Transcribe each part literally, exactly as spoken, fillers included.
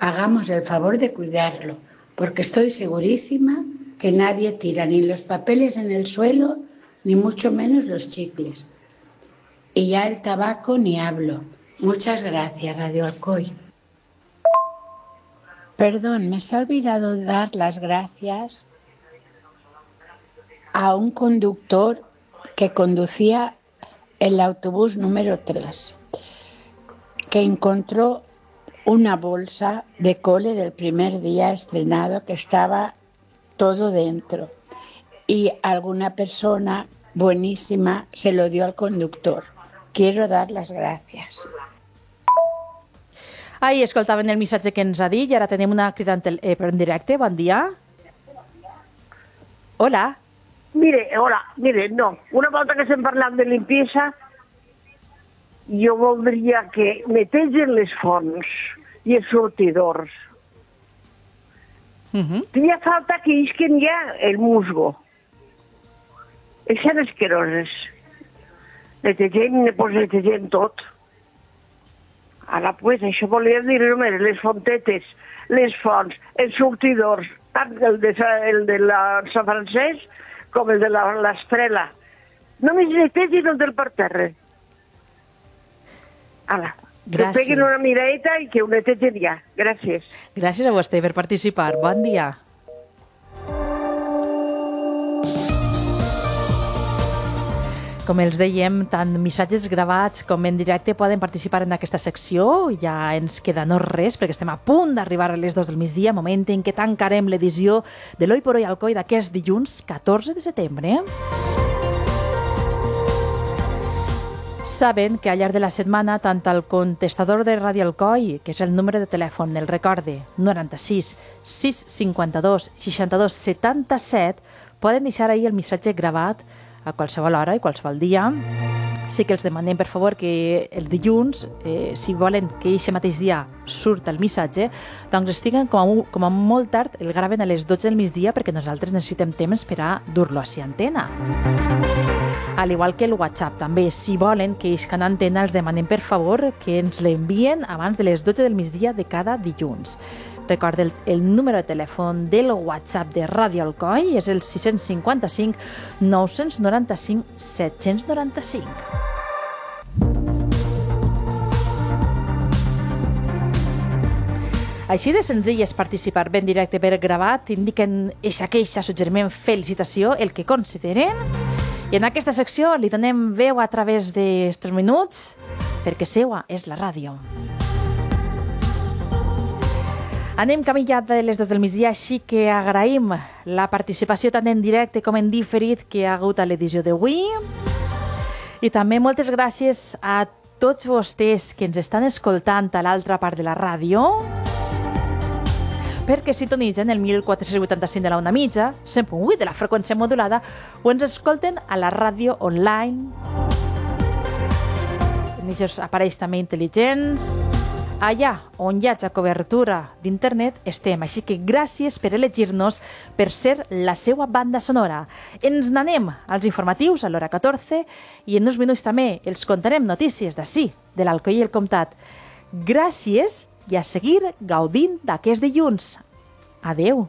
hagamos el favor de cuidarlo, porque estoy segurísima que nadie tira ni los papeles en el suelo, ni mucho menos los chicles. Y ya el tabaco ni hablo. Muchas gracias, Radio Alcoy. Perdón, me se ha olvidado dar las gracias a un conductor que conducía el autobús número tres, que encontró una bolsa de cole del primer día estrenado que estaba todo dentro, y alguna persona buenísima se lo dio al conductor. Quiero dar las gracias. Ahí escoltaven el missatge que ens ha dit i ara tenim una crida en, tel- eh, en directe. Bon dia. Hola. Mire, hola, mire, no. Una volta que estem parlant de limpiesa, jo voldria que netegen les fonts i els sortidors. Uh-huh. Tenia falta que isquen ja el musgo. Eixen asqueroses. Netegem, pues netegem tot. Ara, pues, això volia dir només les fontetes, les fonts, els sortidors, tant el de, el de la Sant Francesc com el de l'Estrela. Només netegin el del parterre. Ara, que peguin una miradeta i que ho netegen ja. Gràcies. Gràcies a vostè per participar. Bon dia. Com els dèiem, tant missatges gravats com en directe poden participar en aquesta secció. Ja ens queda no res, perquè estem a punt d'arribar a les dues del migdia, moment en què tancarem l'edició de l'Hoy por Hoy Alcoy d'aquest dilluns catorze de setembre. Saben que al llarg de la setmana, tant el contestador de Ràdio Alcoy, que és el número de telèfon, el recorde, noranta-sis sis cinquanta-dos seixanta-dos setanta-set, poden deixar ahir el missatge gravat a qualsevol hora i qualsevol dia. Sí que els demanem, per favor, que el dilluns, eh, si volen que aquest mateix dia surt el missatge, doncs estiguen com a, un, com a molt tard, el graven a les dotze del migdia, perquè nosaltres necessitem temps per a dur-lo a si antena. Al igual que el WhatsApp, també, si volen que isquen antena, els demanem, per favor, que ens l'envien abans de les dotze del migdia de cada dilluns. Recorda, el, el número de telèfon del WhatsApp de Ràdio Alcoy és el sis cinquanta-cinc nou noranta-cinc set noranta-cinc. Així de senzill és participar ben directe per gravat, indiquen eixa queixa, suggeriment, felicitació, el que consideren. I en aquesta secció li donem veu a través d'estos minuts, perquè seua és la ràdio. Anem camí ja de les dos del migdia, així que agraïm la participació tant en directe com en diferit que hi ha hagut a l'edició d'avui. I també moltes gràcies a tots vostès que ens estan escoltant a l'altra part de la ràdio, perquè sintonitzen el mil quatre-cents vuitanta-cinc de la onda mitja, cent punt vuit de la freqüència modulada, o ens escolten a la ràdio online, en aquests aparells també intel·ligents. Allà on hi hagi cobertura d'internet estem, així que gràcies per elegir-nos per ser la seva banda sonora. Ens n'anem als informatius a l'hora catorze i en uns minuts també els contarem notícies d'ací, de l'Alcoi i el Comtat. Gràcies i a seguir gaudint d'aquest dilluns. Adeu.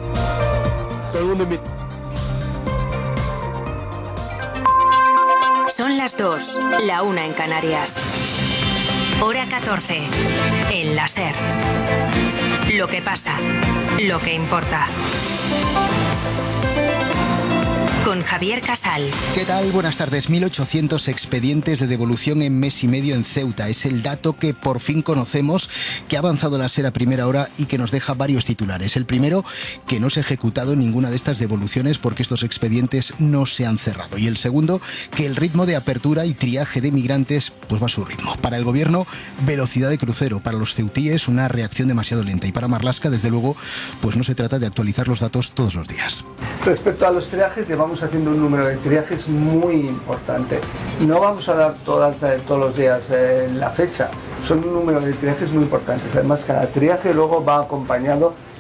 Son las dos, la una en Canarias. Hora catorce, en la SER. Lo que pasa, lo que importa. Con Javier Casal. ¿Qué tal? Buenas tardes. mil ochocientos expedientes de devolución en mes y medio en Ceuta. Es el dato que por fin conocemos, que ha avanzado la SER a primera hora y que nos deja varios titulares. El primero, que no se ha ejecutado ninguna de estas devoluciones porque estos expedientes no se han cerrado. Y el segundo, que el ritmo de apertura y triaje de migrantes pues va a su ritmo. Para el gobierno, velocidad de crucero. Para los ceutíes, una reacción demasiado lenta. Y para Marlaska, desde luego, pues no se trata de actualizar los datos todos los días. Respecto a los triajes, llevamos haciendo un número de triajes muy importante. No vamos a dar todas, eh, todos los días eh, la fecha, son un número de triajes muy importantes. Además, cada triaje luego va acompañado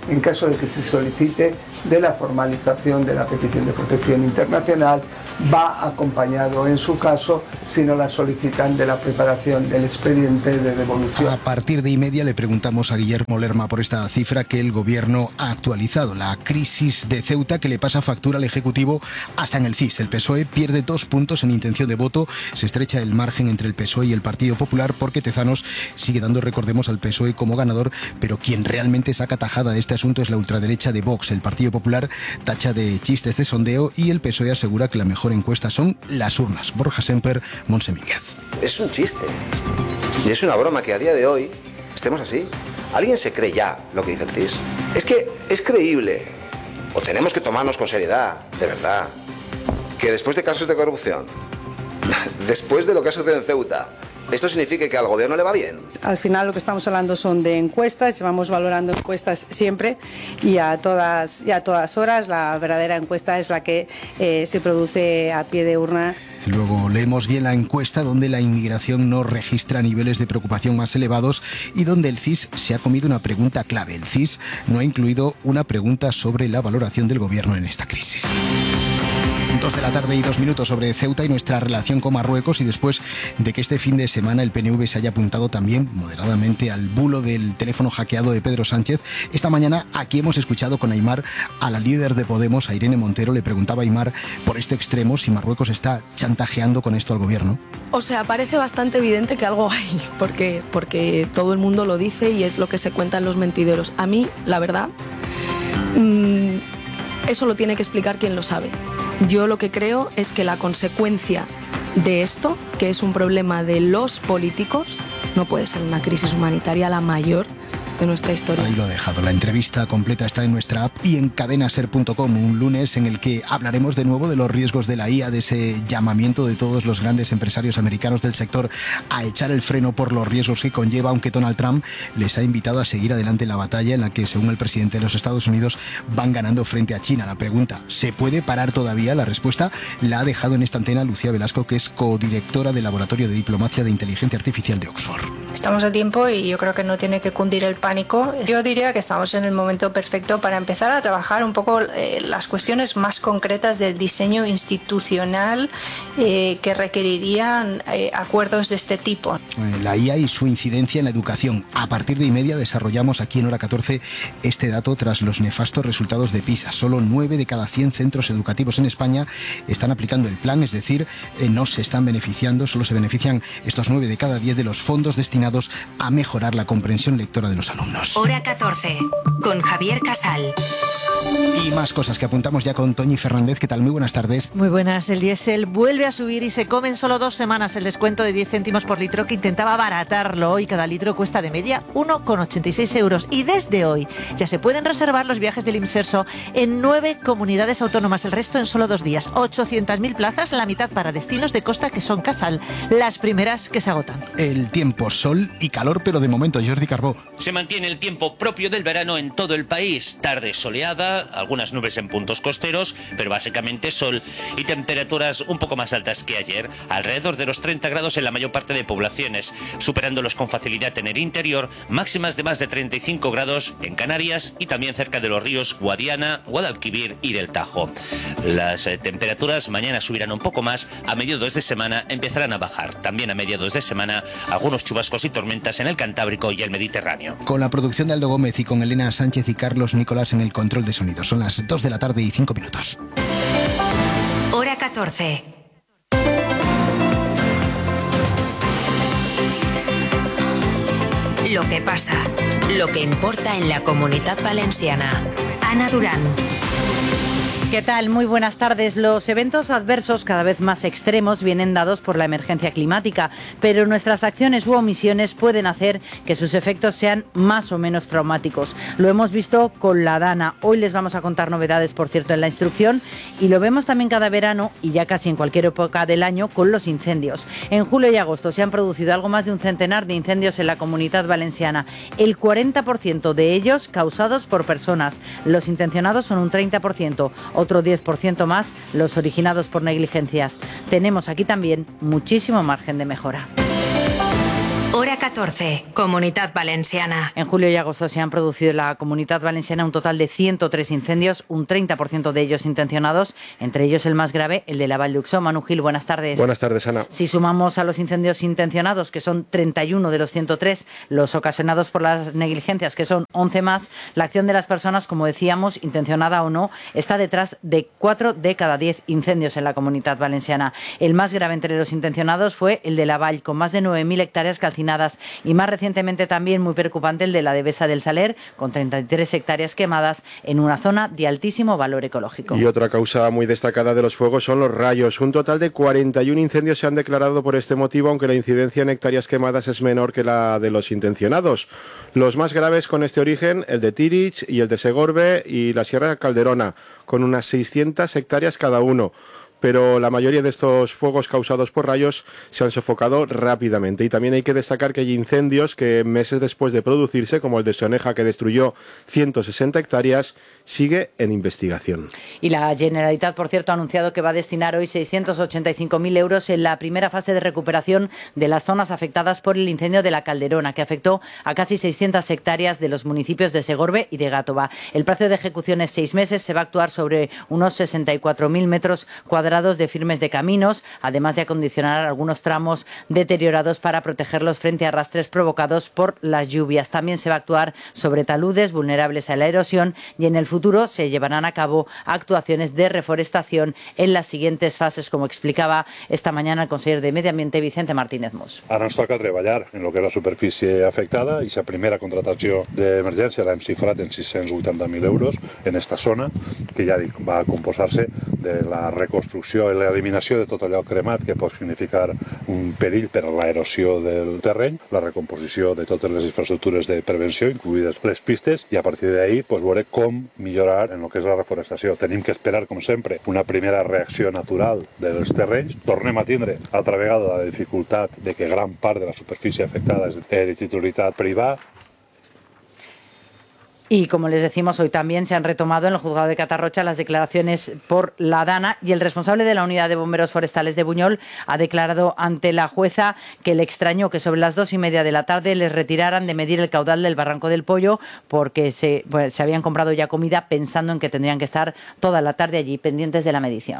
en caso de que se solicite, de la formalización de la petición de protección internacional. Va acompañado, en su caso, si no la solicitan, de la preparación del expediente de devolución. A partir de y media le preguntamos a Guillermo Lerma por esta cifra que el Gobierno ha actualizado. La crisis de Ceuta, que le pasa factura al Ejecutivo hasta en el C I S. El P S O E pierde dos puntos en intención de voto. Se estrecha el margen entre el P S O E y el Partido Popular, porque Tezanos sigue dando, recordemos, al P S O E como ganador, pero quien realmente saca tajada de este asunto es la ultraderecha de Vox. El Partido Popular tacha de chistes de sondeo y el P S O E asegura que la mejor encuesta son las urnas. Borja Semper, Montse Mínguez. Es un chiste y es una broma que a día de hoy estemos así. ¿Alguien se cree ya lo que dice el C I S? Es que es creíble, o tenemos que tomarnos con seriedad, de verdad, que después de casos de corrupción, después de lo que ha sucedido en Ceuta, ¿esto significa que al gobierno le va bien? Al final lo que estamos hablando son de encuestas, llevamos valorando encuestas siempre y a todas, y a todas horas. La verdadera encuesta es la que eh, se produce a pie de urna. Luego leemos bien la encuesta donde la inmigración no registra niveles de preocupación más elevados y donde el C I S se ha comido una pregunta clave. El C I S no ha incluido una pregunta sobre la valoración del gobierno en esta crisis. Dos de la tarde y dos minutos sobre Ceuta y nuestra relación con Marruecos, y después de que este fin de semana el P N V se haya apuntado también moderadamente al bulo del teléfono hackeado de Pedro Sánchez, esta mañana aquí hemos escuchado con Aimar a la líder de Podemos, a Irene Montero. Le preguntaba a Aimar por este extremo si Marruecos está chantajeando con esto al gobierno. O sea, parece bastante evidente que algo hay, porque, porque todo el mundo lo dice y es lo que se cuenta en los mentideros. A mí, la verdad, mmm, eso lo tiene que explicar quien lo sabe. Yo lo que creo es que la consecuencia de esto, que es un problema de los políticos, no puede ser una crisis humanitaria la mayor de nuestra historia. Ahí lo ha dejado. La entrevista completa está en nuestra app y en cadena ser punto com, un lunes en el que hablaremos de nuevo de los riesgos de la I A, de ese llamamiento de todos los grandes empresarios americanos del sector a echar el freno por los riesgos que conlleva, aunque Donald Trump les ha invitado a seguir adelante en la batalla en la que, según el presidente de los Estados Unidos, van ganando frente a China. La pregunta, ¿se puede parar todavía? La respuesta la ha dejado en esta antena Lucía Velasco, que es codirectora del Laboratorio de Diplomacia de Inteligencia Artificial de Oxford. Estamos a tiempo y yo creo que no tiene que cundir el pánico. Yo diría que estamos en el momento perfecto para empezar a trabajar un poco eh, las cuestiones más concretas del diseño institucional eh, que requerirían eh, acuerdos de este tipo. La I A y su incidencia en la educación. A partir de y media desarrollamos aquí en Hora catorce este dato tras los nefastos resultados de PISA. Solo nueve de cada cien centros educativos en España están aplicando el plan, es decir, eh, no se están beneficiando, solo se benefician estos nueve de cada diez de los fondos destinados a mejorar la comprensión lectora de los alumnos. Hora catorce, con Javier Casal. Y más cosas que apuntamos ya con Toñi Fernández. ¿Qué tal? Muy buenas tardes. Muy buenas. El diésel vuelve a subir y se come en solo dos semanas el descuento de diez céntimos por litro que intentaba abaratarlo. Hoy cada litro cuesta de media uno coma ochenta y seis euros. Y desde hoy ya se pueden reservar los viajes del Imserso en nueve comunidades autónomas. El resto en solo dos días. ochocientas mil plazas, la mitad para destinos de costa que son Casal. Las primeras que se agotan. El tiempo, sol y calor, pero de momento, Jordi Carbó. Se mantiene el tiempo propio del verano en todo el país. Tarde soleada, algunas nubes en puntos costeros, pero básicamente sol y temperaturas un poco más altas que ayer, alrededor de los treinta grados en la mayor parte de poblaciones, superándolos con facilidad en el interior, máximas de más de treinta y cinco grados en Canarias y también cerca de los ríos Guadiana, Guadalquivir y del Tajo. Las eh, temperaturas mañana subirán un poco más, a mediados de semana empezarán a bajar. También a mediados de semana algunos chubascos y tormentas en el Cantábrico y el Mediterráneo. Con la producción de Aldo Gómez y con Elena Sánchez y Carlos Nicolás en el control de sonido. Son las dos de la tarde y cinco minutos. Hora catorce. Lo que pasa, lo que importa en la Comunitat Valenciana. Ana Durán. ¿Qué tal? Muy buenas tardes. Los eventos adversos cada vez más extremos vienen dados por la emergencia climática, pero nuestras acciones u omisiones pueden hacer que sus efectos sean más o menos traumáticos. Lo hemos visto con la Dana. Hoy les vamos a contar novedades, por cierto, en la instrucción, y lo vemos también cada verano y ya casi en cualquier época del año con los incendios. En julio y agosto se han producido algo más de un centenar de incendios en la Comunitat Valenciana, el cuarenta por ciento de ellos causados por personas. Los intencionados son un treinta por ciento. Otro diez por ciento más los originados por negligencias. Tenemos aquí también muchísimo margen de mejora. Hora catorce, Comunitat Valenciana. En julio y agosto se han producido en la Comunitat Valenciana un total de ciento tres incendios, un treinta por ciento de ellos intencionados, entre ellos el más grave, el de la Vall d'Uixó. Manu Gil, buenas tardes. Buenas tardes, Ana. Si sumamos a los incendios intencionados, que son treinta y uno de los ciento tres, los ocasionados por las negligencias, que son once más, la acción de las personas, como decíamos, intencionada o no, está detrás de cuatro de cada diez incendios en la Comunitat Valenciana. El más grave entre los intencionados fue el de la Vall, con más de nueve mil hectáreas calcinadas, y más recientemente también muy preocupante el de la Devesa del Saler, con treinta y tres hectáreas quemadas en una zona de altísimo valor ecológico. Y otra causa muy destacada de los fuegos son los rayos. Un total de cuarenta y uno incendios se han declarado por este motivo, aunque la incidencia en hectáreas quemadas es menor que la de los intencionados. Los más graves con este origen, el de Tirich y el de Segorbe y la Sierra Calderona, con unas seiscientas hectáreas cada uno. Pero la mayoría de estos fuegos causados por rayos se han sofocado rápidamente. Y también hay que destacar que hay incendios que meses después de producirse, como el de Soneja, que destruyó ciento sesenta hectáreas, sigue en investigación. Y la Generalitat, por cierto, ha anunciado que va a destinar hoy seiscientos ochenta y cinco mil euros en la primera fase de recuperación de las zonas afectadas por el incendio de la Calderona, que afectó a casi seiscientas hectáreas de los municipios de Segorbe y de Gàtova. El plazo de ejecución es seis meses. Se va a actuar sobre unos sesenta y cuatro mil metros cuadrados de firmes de caminos, además de acondicionar algunos tramos deteriorados para protegerlos frente a arrastres provocados por las lluvias. También se va a actuar sobre taludes vulnerables a la erosión y en el futuro se llevarán a cabo actuaciones de reforestación en las siguientes fases, como explicaba esta mañana el conseller de Medio Ambiente, Vicente Martínez Mus. Ara ens toca treballar en lo que és la superfície afectada i la primera contratació d'emergència l'hem xifrat en sis-cents vuitanta mil euros en esta zona, que ja dic, va a composar-se de la reconstrucció i l'eliminació de tot allò cremat que pot significar un perill per a l'erosió del terreny, la recomposició de totes les infraestructures de prevenció, incluïdes les pistes, i a partir d'ahí pues, veure com millorar en el que és la reforestació. Tenim que esperar, com sempre, una primera reacció natural dels terrenys. Tornem a tindre altra vegada la dificultat de que gran part de la superfície afectada és de titularitat privada. Y como les decimos, hoy también se han retomado en el juzgado de Catarrocha las declaraciones por la Dana, y el responsable de la unidad de bomberos forestales de Buñol ha declarado ante la jueza que le extrañó que sobre las dos y media de la tarde les retiraran de medir el caudal del Barranco del Pollo, porque se, pues, se habían comprado ya comida pensando en que tendrían que estar toda la tarde allí pendientes de la medición.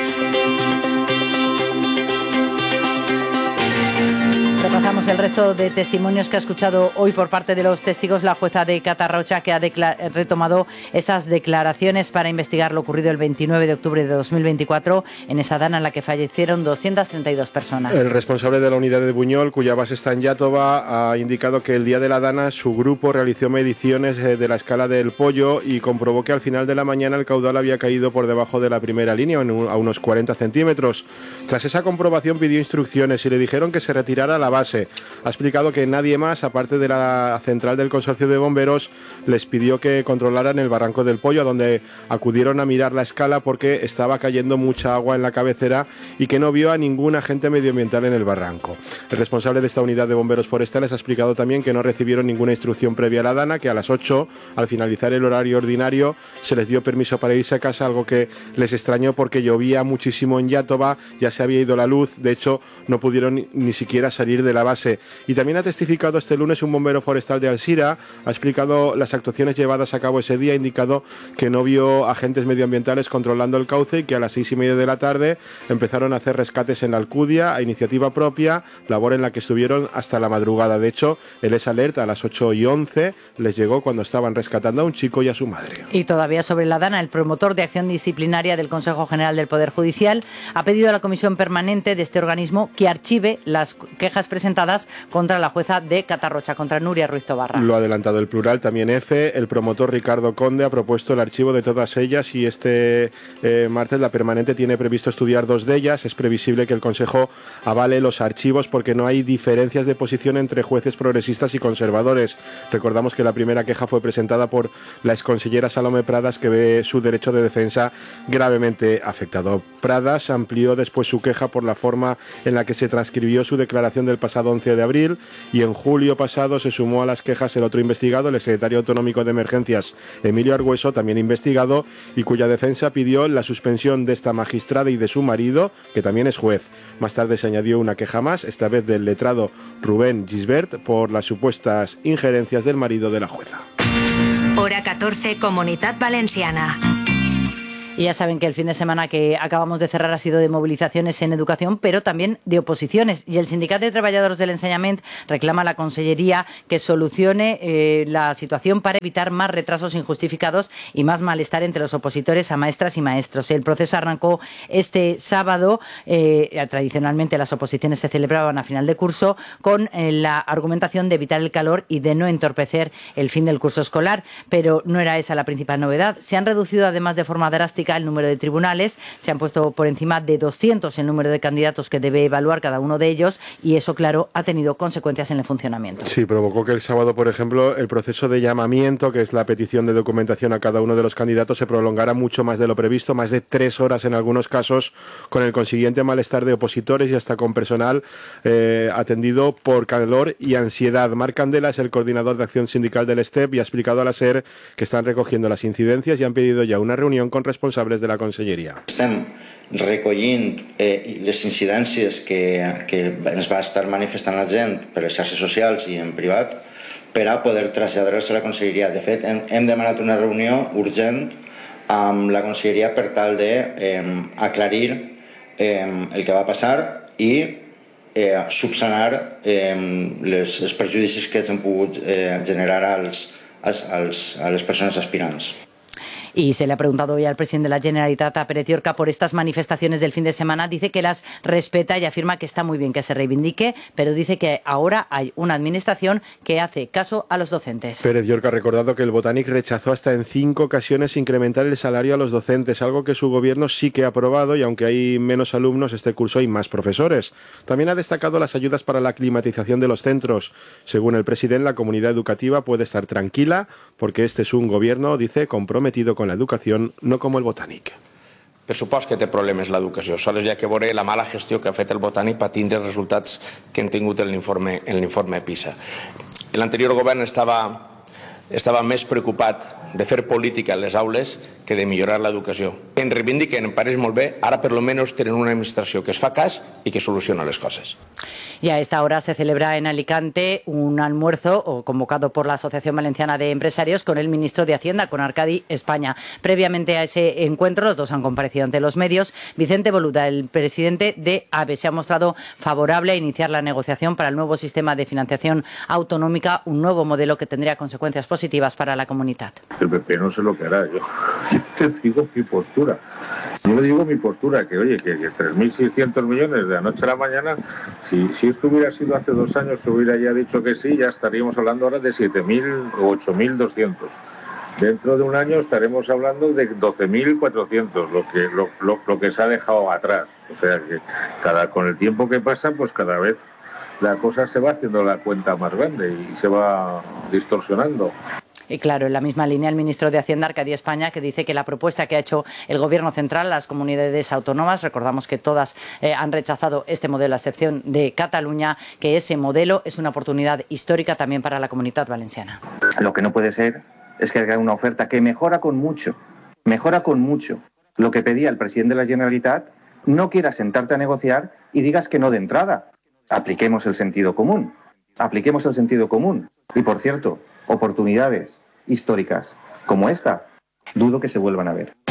Repasamos el resto de testimonios que ha escuchado hoy por parte de los testigos la jueza de Catarrocha, que ha retomado esas declaraciones para investigar lo ocurrido el veintinueve de octubre de dos mil veinticuatro en esa dana en la que fallecieron doscientas treinta y dos personas. El responsable de la unidad de Buñol, cuya base está en Iàtova, ha indicado que el día de la dana su grupo realizó mediciones de la escala del Pollo y comprobó que al final de la mañana el caudal había caído por debajo de la primera línea, a unos cuarenta centímetros. Tras esa comprobación pidió instrucciones y le dijeron que se retirara la base. Ha explicado que nadie más, aparte de la central del consorcio de bomberos, les pidió que controlaran el Barranco del Pollo, a donde acudieron a mirar la escala porque estaba cayendo mucha agua en la cabecera y que no vio a ningún agente medioambiental en el barranco. El responsable de esta unidad de bomberos forestales ha explicado también que no recibieron ninguna instrucción previa a la dana, que a las ocho, al finalizar el horario ordinario, se les dio permiso para irse a casa, algo que les extrañó porque llovía muchísimo en Iàtova, ya se había ido la luz, de hecho no pudieron ni, ni siquiera salir de la base. Y también ha testificado este lunes un bombero forestal de Alzira, ha explicado las actuaciones llevadas a cabo ese día, ha indicado que no vio agentes medioambientales controlando el cauce y que a las seis y media de la tarde empezaron a hacer rescates en la Alcudia a iniciativa propia, labor en la que estuvieron hasta la madrugada. De hecho, el S Alert a las ocho y once les llegó cuando estaban rescatando a un chico y a su madre. Y todavía sobre la dana, el promotor de acción disciplinaria del Consejo General del Poder Judicial ha pedido a la comisión permanente de este organismo que archive las quejas presentadas contra la jueza de Catarrocha, contra Núria Ruiz Tobarra. Lo ha adelantado el Plural, también F. El promotor Ricardo Conde ha propuesto el archivo de todas ellas y este eh, martes la permanente tiene previsto estudiar dos de ellas. Es previsible que el Consejo avale los archivos porque no hay diferencias de posición entre jueces progresistas y conservadores. Recordamos que la primera queja fue presentada por la exconsellera Salomé Pradas, que ve su derecho de defensa gravemente afectado. Pradas amplió después su queja por la forma en la que se transcribió su declaración del pasado once de abril, y en julio pasado se sumó a las quejas el otro investigado, el secretario autonómico de Emergencias, Emilio Argüeso, también investigado, y cuya defensa pidió la suspensión de esta magistrada y de su marido, que también es juez. Más tarde se añadió una queja más, esta vez del letrado Rubén Gisbert, por las supuestas injerencias del marido de la jueza. Hora catorce, Comunitat Valenciana. Y ya saben que el fin de semana que acabamos de cerrar ha sido de movilizaciones en educación, pero también de oposiciones. Y el Sindicat de Treballadors del Ensenyament reclama a la Consellería que solucione eh, la situación para evitar más retrasos injustificados y más malestar entre los opositores a maestras y maestros. El proceso arrancó este sábado. Eh, tradicionalmente las oposiciones se celebraban a final de curso con eh, la argumentación de evitar el calor y de no entorpecer el fin del curso escolar. Pero no era esa la principal novedad. Se han reducido además de forma drástica el número de tribunales, se han puesto por encima de doscientos el número de candidatos que debe evaluar cada uno de ellos, y eso, claro, ha tenido consecuencias en el funcionamiento. Sí, provocó que el sábado, por ejemplo, el proceso de llamamiento, que es la petición de documentación a cada uno de los candidatos, se prolongara mucho más de lo previsto, más de tres horas en algunos casos, con el consiguiente malestar de opositores y hasta con personal eh, atendido por calor y ansiedad. Marc Candela es el coordinador de acción sindical del STEP y ha explicado a la SER que están recogiendo las incidencias y han pedido ya una reunión con responsables de la Conselleria. Estem recollint eh, les incidències que, que ens va estar manifestant la gent per les xarxes socials i en privat per a poder traslladar-se a la Conselleria. De fet, hem, hem demanat una reunió urgent amb la Conselleria per tal d'aclarir eh, el que va passar i eh, subsanar eh, les, els perjudicis que ens han pogut eh, generar als, als, als, a les persones aspirants. Y se le ha preguntado hoy al presidente de la Generalitat, a Pérez Llorca, por estas manifestaciones del fin de semana. Dice que las respeta y afirma que está muy bien que se reivindique, pero dice que ahora hay una administración que hace caso a los docentes. Pérez Llorca ha recordado que el Botanic rechazó hasta en cinco ocasiones incrementar el salario a los docentes, algo que su gobierno sí que ha aprobado, y aunque hay menos alumnos este curso hay más profesores. También ha destacado las ayudas para la climatización de los centros. Según el presidente, la comunidad educativa puede estar tranquila porque este es un gobierno, dice, comprometido con la educación, no como el Botànic. Per supost que té problemes l'educació, sols hi ha que veure la mala gestió que ha fet el Botànic per tindre els resultats que hem tingut en l'informe en l'informe PISA. L'anterior govern estava, estava més preocupat de fer política a les aules que de millorar l'educació. En reivindiquen, em pareix molt bé, ara per lo menos tenen una administració que es fa cas i que soluciona les coses. Y a esta hora se celebra en Alicante un almuerzo convocado por la Asociación Valenciana de Empresarios con el ministro de Hacienda, con Arcadi España. Previamente a ese encuentro, los dos han comparecido ante los medios. Vicente Boluda, el presidente de AVE, se ha mostrado favorable a iniciar la negociación para el nuevo sistema de financiación autonómica, un nuevo modelo que tendría consecuencias positivas para la comunidad. El P P no sé lo que hará, yo, yo te digo mi postura. Yo digo mi postura, que oye, que, que tres mil seiscientos millones de la noche a la mañana, si, si esto hubiera sido hace dos años, se hubiera ya dicho que sí, ya estaríamos hablando ahora de siete mil o ocho mil doscientos. Dentro de un año estaremos hablando de doce mil cuatrocientos, lo que, lo, lo, lo que se ha dejado atrás. O sea que cada, con el tiempo que pasa, pues cada vez la cosa se va haciendo la cuenta más grande y se va distorsionando. Y claro, en la misma línea el ministro de Hacienda, Arcadi España, que dice que la propuesta que ha hecho el Gobierno central, las comunidades autónomas, recordamos que todas eh, han rechazado este modelo a excepción de Cataluña, que ese modelo es una oportunidad histórica también para la Comunidad Valenciana. Lo que no puede ser es que haya una oferta que mejora con mucho, mejora con mucho lo que pedía el presidente de la Generalitat, no quieras sentarte a negociar y digas que no de entrada. Apliquemos el sentido común, apliquemos el sentido común. Y por cierto, oportunidades históricas como esta, dudo que se vuelvan a ver.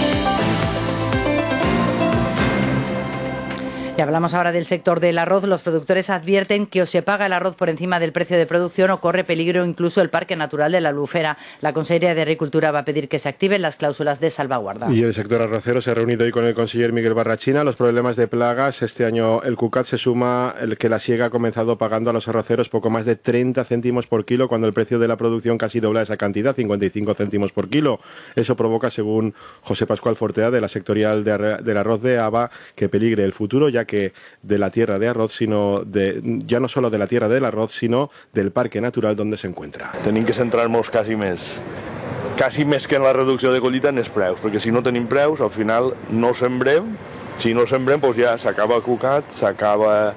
Y hablamos ahora del sector del arroz. Los productores advierten que o se paga el arroz por encima del precio de producción o corre peligro incluso el Parque Natural de la Albufera. La Consellería de Agricultura va a pedir que se activen las cláusulas de salvaguarda. Y el sector arrocero se ha reunido hoy con el conseller Miguel Barrachina. Los problemas de plagas. Este año el CUCAT se suma el que la siega ha comenzado pagando a los arroceros poco más de treinta céntimos por kilo, cuando el precio de la producción casi dobla esa cantidad, cincuenta y cinco céntimos por kilo. Eso provoca, según José Pascual Fortea, de la sectorial de, del arroz de ABA, que peligre el futuro, ya que de la tierra de arroz, sino de, ya no solo de la tierra del arroz, sino del parque natural donde se encuentra. Tenim que centrar-nos quasi més, quasi més que en la reducció de collita en els preus, perquè si no tenim preus, al final no sembrem, si no sembrem doncs ja s'acaba cucat, s'acaba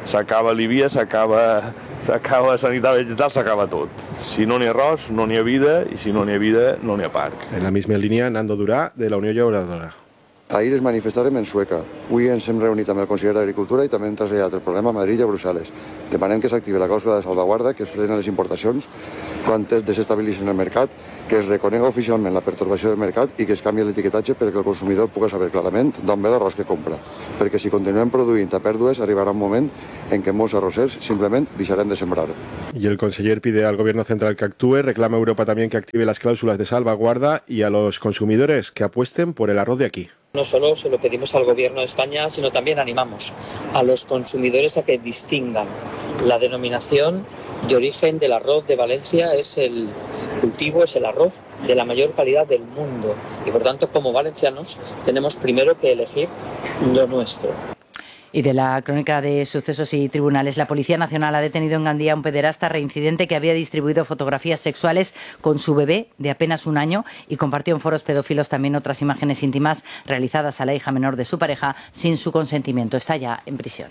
s'acaba l'I V I A, s'acaba s'acaba la sanitat vegetal, s'acaba tot. Si no n'hi ha arròs, no n'hi ha vida, i si no n'hi ha vida, no n'hi ha parc. En la misma línea, Nando Durá, de la Unió Llauradora. Ahir ens manifestarem en sueca. Avui ens hem reunit amb el conseller d'Agricultura i també hem traslladat el problema a Madrid i a Brussel·les. Demanem que s'activi la clàusula de salvaguarda, que es frenen les importacions quan es desestabilitzen el mercat, que es reconega oficialment la pertorbació del mercat i que es canvi l'etiquetatge perquè el consumidor pugui saber clarament d'on ve l'arròs que compra. Perquè si continuem produint a pèrdues, arribarà un moment en què molts arrossers simplement deixarem de sembrar. Y el conseller pide al Gobierno central que actúe, reclama a Europa también que active las cláusulas de salvaguarda y a los consumidores que apuesten por el arroz de aquí. No solo se lo pedimos al Gobierno de España, sino también animamos a los consumidores a que distingan. La denominación de origen del arroz de Valencia es el cultivo, es el arroz de la mayor calidad del mundo. Y por tanto, como valencianos, tenemos primero que elegir lo nuestro. Y de la crónica de sucesos y tribunales, la Policía Nacional ha detenido en Gandía a un pederasta reincidente que había distribuido fotografías sexuales con su bebé de apenas un año y compartió en foros pedófilos también otras imágenes íntimas realizadas a la hija menor de su pareja sin su consentimiento. Está ya en prisión.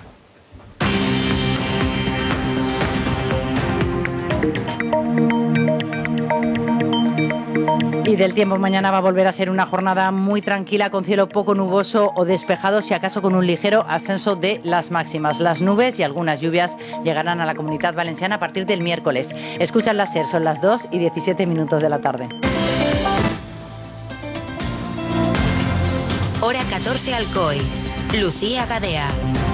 Y del tiempo, mañana va a volver a ser una jornada muy tranquila, con cielo poco nuboso o despejado, si acaso con un ligero ascenso de las máximas. Las nubes y algunas lluvias llegarán a la Comunidad Valenciana a partir del miércoles. Escuchan la SER, son las dos y diecisiete minutos de la tarde. Hora catorce Alcoy. Lucía Gadea.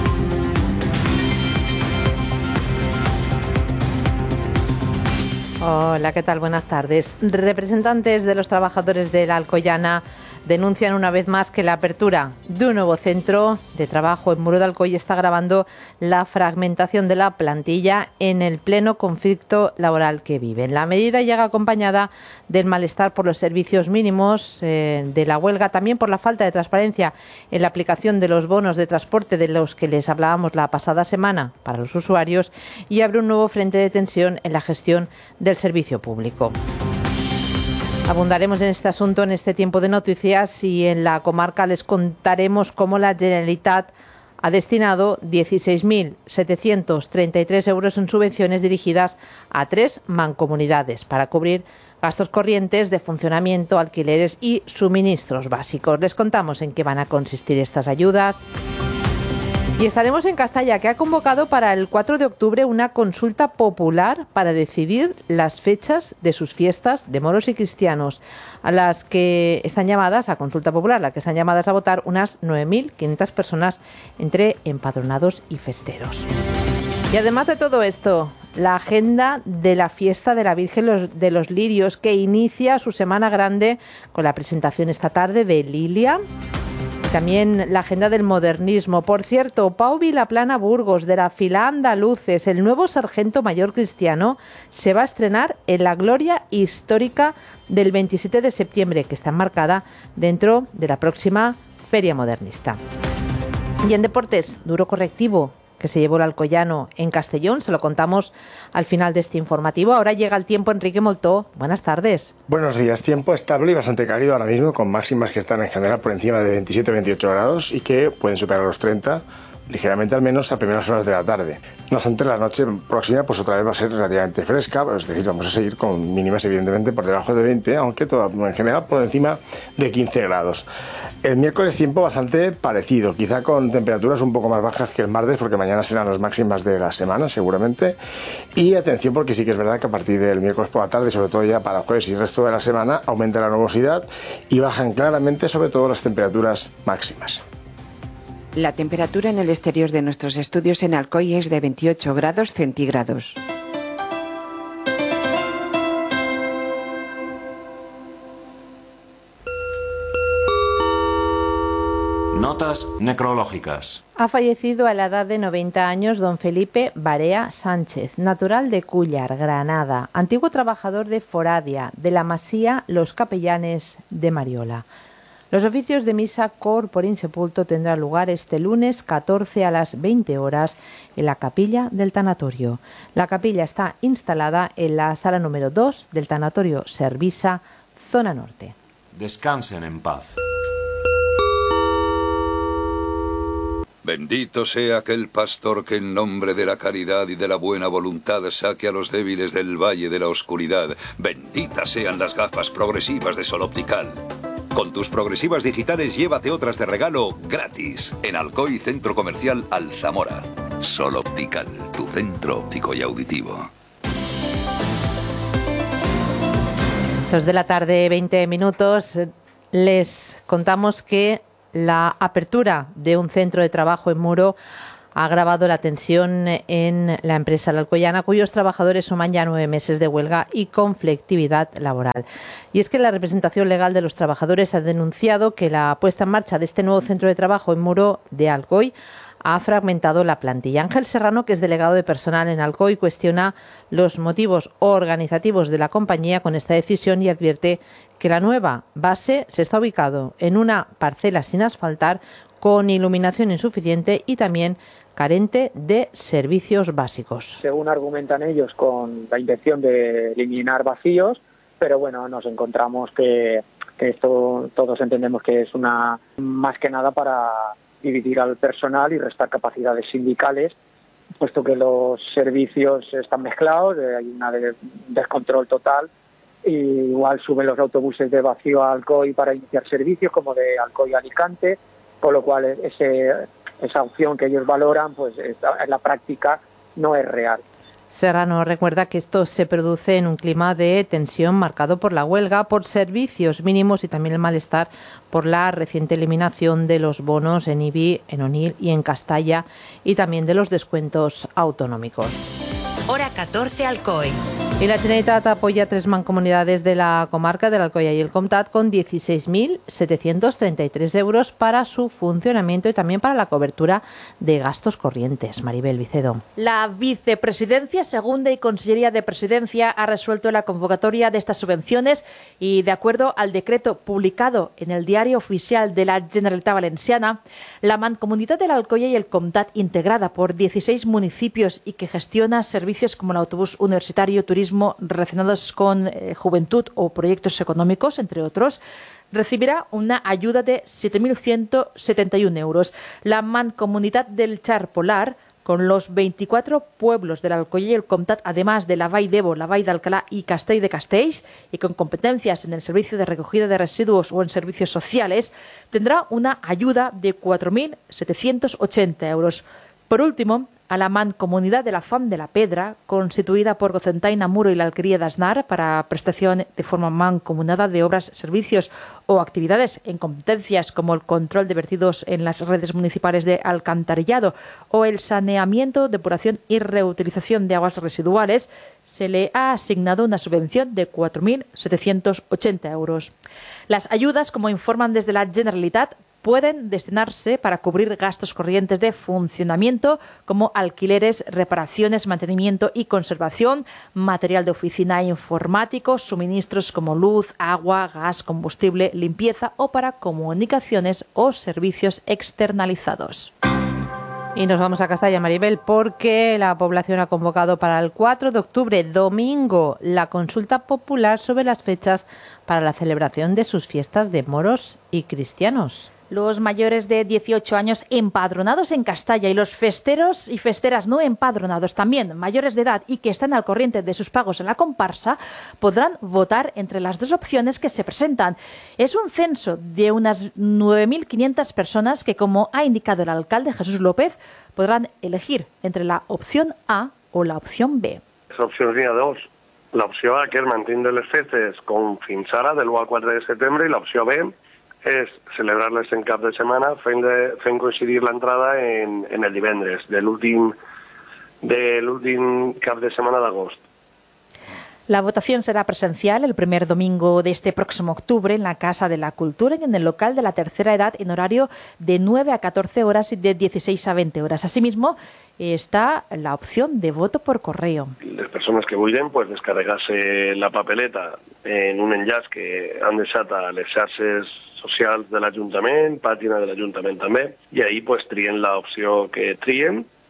Hola, ¿qué tal? Buenas tardes. Representantes de los trabajadores de la Alcoyana denuncian una vez más que la apertura de un nuevo centro de trabajo en Muro de Alcoy está agravando la fragmentación de la plantilla en el pleno conflicto laboral que viven. La medida llega acompañada del malestar por los servicios mínimos, eh, de la huelga, también por la falta de transparencia en la aplicación de los bonos de transporte de los que les hablábamos la pasada semana para los usuarios, y abre un nuevo frente de tensión en la gestión del servicio público. Abundaremos en este asunto en este tiempo de noticias, y en la comarca les contaremos cómo la Generalitat ha destinado dieciséis mil setecientos treinta y tres euros en subvenciones dirigidas a tres mancomunidades para cubrir gastos corrientes de funcionamiento, alquileres y suministros básicos. Les contamos en qué van a consistir estas ayudas. Y estaremos en Castalla, que ha convocado para el cuatro de octubre una consulta popular para decidir las fechas de sus fiestas de moros y cristianos, a las que están llamadas, a consulta popular, a la que están llamadas a votar unas nueve mil quinientas personas entre empadronados y festeros. Y además de todo esto, la agenda de la fiesta de la Virgen de los Lirios, que inicia su semana grande con la presentación esta tarde de Lilia. También la agenda del modernismo. Por cierto, Pau Vilaplana Burgos, de la Fila Andaluces, el nuevo sargento mayor cristiano, se va a estrenar en la gloria histórica del veintisiete de septiembre, que está enmarcada dentro de la próxima Feria Modernista. Y en deportes, duro correctivo que se llevó el alcoyano en Castellón, se lo contamos al final de este informativo. Ahora llega el tiempo. Enrique Moltó, buenas tardes. Buenos días. Tiempo estable y bastante cálido ahora mismo, con máximas que están en general por encima de veintisiete a veintiocho grados y que pueden superar los treinta, ligeramente al menos a primeras horas de la tarde. No obstante, la noche próxima pues otra vez va a ser relativamente fresca, es decir, vamos a seguir con mínimas evidentemente por debajo de veinte, aunque todo en general por encima de quince grados. El miércoles tiempo bastante parecido, quizá con temperaturas un poco más bajas que el martes, porque mañana serán las máximas de la semana seguramente. Y atención, porque sí que es verdad que a partir del miércoles por la tarde, sobre todo ya para jueves y el resto de la semana, aumenta la nubosidad y bajan claramente sobre todo las temperaturas máximas. La temperatura en el exterior de nuestros estudios en Alcoy es de veintiocho grados centígrados. Notas necrológicas. Ha fallecido a la edad de noventa años don Felipe Barea Sánchez, natural de Cúllar, Granada, antiguo trabajador de Foradia, de la Masía Los Capellanes de Mariola. Los oficios de misa corpore insepulto tendrán lugar este lunes catorce a las veinte horas en la capilla del tanatorio. La capilla está instalada en la sala número dos del tanatorio Servisa, zona norte. Descansen en paz. Bendito sea aquel pastor que en nombre de la caridad y de la buena voluntad saque a los débiles del valle de la oscuridad. Benditas sean las gafas progresivas de Sol Optical. Con tus progresivas digitales llévate otras de regalo gratis en Alcoy Centro Comercial Alzamora. Sol Optical, tu centro óptico y auditivo. Dos de la tarde, veinte minutos. Les contamos que la apertura de un centro de trabajo en Muro ha agravado la tensión en la empresa La Alcoyana, cuyos trabajadores suman ya nueve meses de huelga y conflictividad laboral. Y es que la representación legal de los trabajadores ha denunciado que la puesta en marcha de este nuevo centro de trabajo en Muro de Alcoy ha fragmentado la plantilla. Ángel Serrano, que es delegado de personal en Alcoy, cuestiona los motivos organizativos de la compañía con esta decisión y advierte que la nueva base se está ubicado en una parcela sin asfaltar, con iluminación insuficiente y también carente de servicios básicos. Según argumentan ellos, con la intención de eliminar vacíos, pero bueno, nos encontramos que, que esto todos entendemos que es una más que nada para dividir al personal y restar capacidades sindicales, puesto que los servicios están mezclados, hay una de descontrol total. Y igual suben los autobuses de Vacío a Alcoy para iniciar servicios, como de Alcoy a Alicante, con lo cual ese, esa opción que ellos valoran, pues en la práctica no es real. Serrano recuerda que esto se produce en un clima de tensión marcado por la huelga, por servicios mínimos y también el malestar por la reciente eliminación de los bonos en I B I, en Onil y en Castalla, y también de los descuentos autonómicos. Hora catorce, Alcoy. Y la Generalitat apoya tres mancomunidades de la comarca de la Alcoya y el Comtat con dieciséis mil setecientos treinta y tres euros para su funcionamiento y también para la cobertura de gastos corrientes. Maribel Vicedo. La Vicepresidencia Segunda y Consellería de Presidencia ha resuelto la convocatoria de estas subvenciones y, de acuerdo al decreto publicado en el Diario Oficial de la Generalitat Valenciana, la Mancomunitat de la Alcoya y el Comtat, integrada por dieciséis municipios y que gestiona servicios como el autobús universitario, turismo, relacionados con eh, juventud o proyectos económicos, entre otros, recibirá una ayuda de siete mil ciento setenta y uno euros. La Mancomunitat del Char Polar, con los veinticuatro pueblos de la Alcoya y el Comtat, además de la Vall d'Ebo, la Vall d'Alcalá y Castell de Castells, y con competencias en el servicio de recogida de residuos o en servicios sociales, tendrá una ayuda de cuatro mil setecientos ochenta euros. Por último, a la Mancomunidad de la Fam de la Pedra, constituida por Gocentaina, Muro y la Alquería de Aznar para prestación de forma mancomunada de obras, servicios o actividades en competencias como el control de vertidos en las redes municipales de alcantarillado o el saneamiento, depuración y reutilización de aguas residuales, se le ha asignado una subvención de cuatro mil setecientos ochenta euros. Las ayudas, como informan desde la Generalitat, pueden destinarse para cubrir gastos corrientes de funcionamiento como alquileres, reparaciones, mantenimiento y conservación, material de oficina informático, suministros como luz, agua, gas, combustible, limpieza o para comunicaciones o servicios externalizados. Y nos vamos a Castalla, Maribel, porque la población ha convocado para el cuatro de octubre, domingo, la consulta popular sobre las fechas para la celebración de sus fiestas de moros y cristianos. Los mayores de dieciocho años empadronados en Castalla y los festeros y festeras no empadronados, también mayores de edad y que están al corriente de sus pagos en la comparsa, podrán votar entre las dos opciones que se presentan. Es un censo de unas nueve mil quinientas personas que, como ha indicado el alcalde Jesús López, podrán elegir entre la opción A o la opción B. Les opcions n'hi ha dos. L'opció A, que és mantindre les festes com fins ara, de l'u al quatre de setembre, i l'opció B és celebrar-les en cap de setmana fent, de, fent coincidir l'entrada en, en el divendres de l'últim de l'últim cap de semana d'agost. La votación será presencial el primer domingo de este próximo octubre en la Casa de la Cultura y en el local de la tercera edad en horario de nueve a catorce horas y de dieciséis a veinte horas. Asimismo, está la opción de voto por correo. Les persones que vulguin pues, descarregar-se la papeleta en un enllaç que han deixat a les xarxes socials de l'Ajuntament, pàgina de l'Ajuntament també, i ahí pues, trien l'opció que trien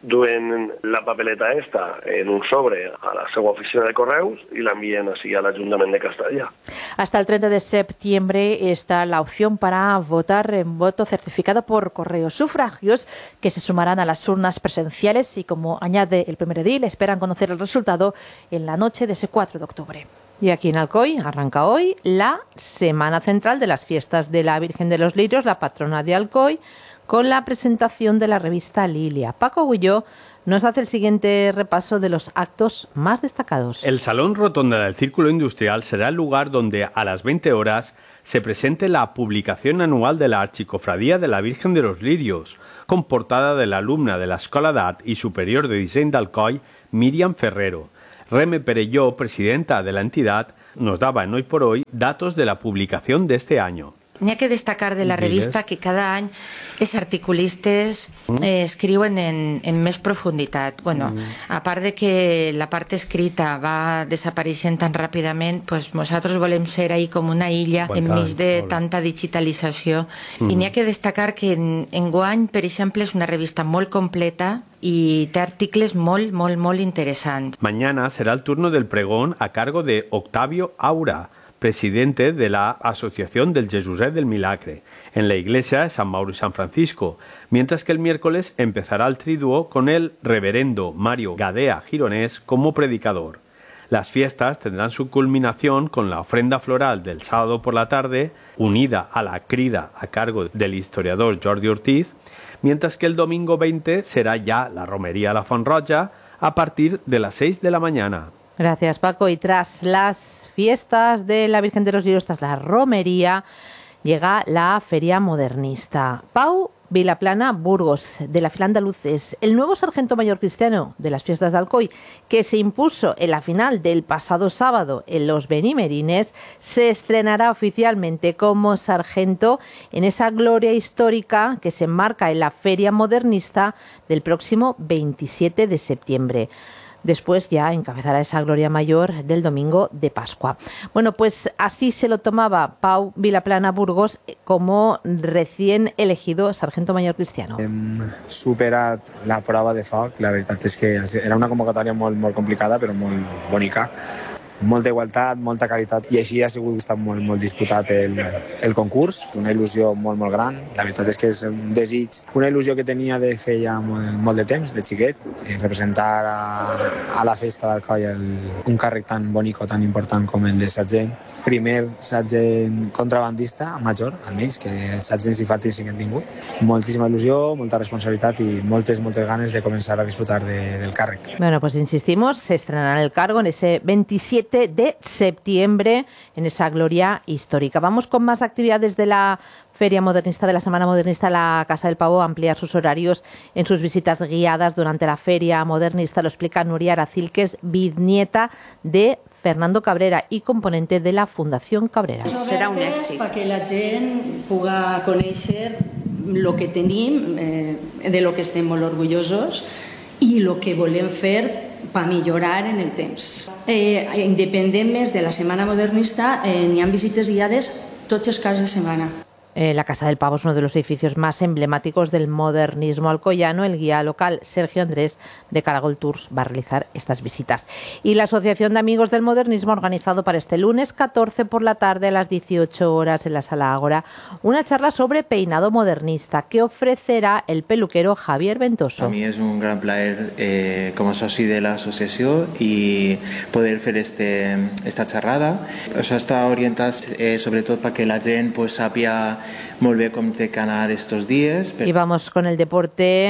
duen la papeleta esta en un sobre a la seva oficina de correus y la envíen así al Ayuntamiento de Castellà. Hasta el treinta de septiembre está la opción para votar en voto certificado por correo. Sufragios que se sumarán a las urnas presenciales y, como añade el primer edil, esperan conocer el resultado en la noche de ese cuatro de octubre. Y aquí en Alcoy arranca hoy la Semana Central de las Fiestas de la Virgen de los Lirios, la patrona de Alcoy, con la presentación de la revista Lilia. Paco Guilló nos hace el siguiente repaso de los actos más destacados. El Salón Rotonda del Círculo Industrial será el lugar donde a las veinte horas se presente la publicación anual de la Archicofradía de la Virgen de los Lirios, con portada de la alumna de la Escola d'Art y Superior de Diseño de Alcoy, Míriam Ferrero. Reme Perelló, presidenta de la entidad, nos daba en Hoy por Hoy datos de la publicación de este año. N'hi ha que destacar de la revista que cada any els articulistes eh, escriuen en, en més profunditat. Bueno, mm. a part de que la part escrita va desapareixent tan ràpidament, pues nosaltres volem ser ahí com una illa enmig de tanta digitalització. Mm. I n'hi ha que destacar que en, enguany, per exemple, és una revista molt completa y té articles molt, molt, molt interessants. Mañana será el turno del pregón a cargo de Octavio Aura, presidente de la Asociación del Jesuset del Milagre, en la iglesia de San Mauro y San Francisco, mientras que el miércoles empezará el triduo con el reverendo Mario Gadea Gironés como predicador. Las fiestas tendrán su culminación con la ofrenda floral del sábado por la tarde, unida a la crida a cargo del historiador Jordi Ortiz, mientras que el domingo veinte será ya la romería a la Font Roja a partir de las seis de la mañana. Gracias, Paco. Y tras las fiestas de la Virgen de los Lirios, tras la romería, llega la Feria Modernista. Pau Vilaplana Burgos, de la fila Andaluces, el nuevo sargento mayor cristiano de las fiestas de Alcoy, que se impuso en la final del pasado sábado en los Benimerines, se estrenará oficialmente como sargento en esa gloria histórica que se enmarca en la Feria Modernista del próximo veintisiete de septiembre. Después ya encabezará esa gloria mayor del domingo de Pascua. Bueno, pues así se lo tomaba Pau Vilaplana Burgos como recién elegido sargento mayor cristiano. Hem superat la prova de foc. La veritat és que era una convocatòria molt, molt complicada, però molt bonica. Molta igualtat, molta qualitat, i així ha sigut estat molt, molt disputat el, el concurs, una il·lusió molt, molt gran. La veritat és que és un desig, una il·lusió que tenia de fer ja molt, molt de temps, de xiquet, eh, representar a, a la festa d'Alcoi un càrrec tan bonic o tan important com el de sergent. Primer sergent contrabandista, major, almenys, que els sergents i fatis sí que han tingut. Moltíssima il·lusió, molta responsabilitat i moltes, moltes ganes de començar a disfrutar de, del càrrec. Bueno, pues insistimos, se estrenará el cargo en ese veintisiete de septiembre en esa gloria histórica. Vamos con más actividades de la Feria Modernista, de la Semana Modernista. La Casa del Pavo va a ampliar sus horarios en sus visitas guiadas durante la Feria Modernista. Lo explica Núria Aracil, que es bisnieta de Fernando Cabrera y componente de la Fundación Cabrera. Serà un èxit. Perquè la gent puga conèixer lo que tenim, eh, de lo que estem molt orgullosos i lo que volem fer per millorar en el temps. Eh, independent més de la Setmana Modernista, eh, n'hi ha visites guiades tots els caps de setmana. Eh, la Casa del Pavo es uno de los edificios más emblemáticos del modernismo alcoyano. El guía local Sergio Andrés de Caragol Tours va a realizar estas visitas. Y la Asociación de Amigos del Modernismo ha organizado para este lunes catorce por la tarde a las dieciocho horas en la Sala Ágora una charla sobre peinado modernista que ofrecerá el peluquero Javier Ventoso. A mi és un gran plaer eh, com a soci de l'associació i poder fer este, esta xerrada. Això està orientat eh, sobretot perquè la gent pues, sàpia molt bé com té que anar estos días. Y vamos con el deporte.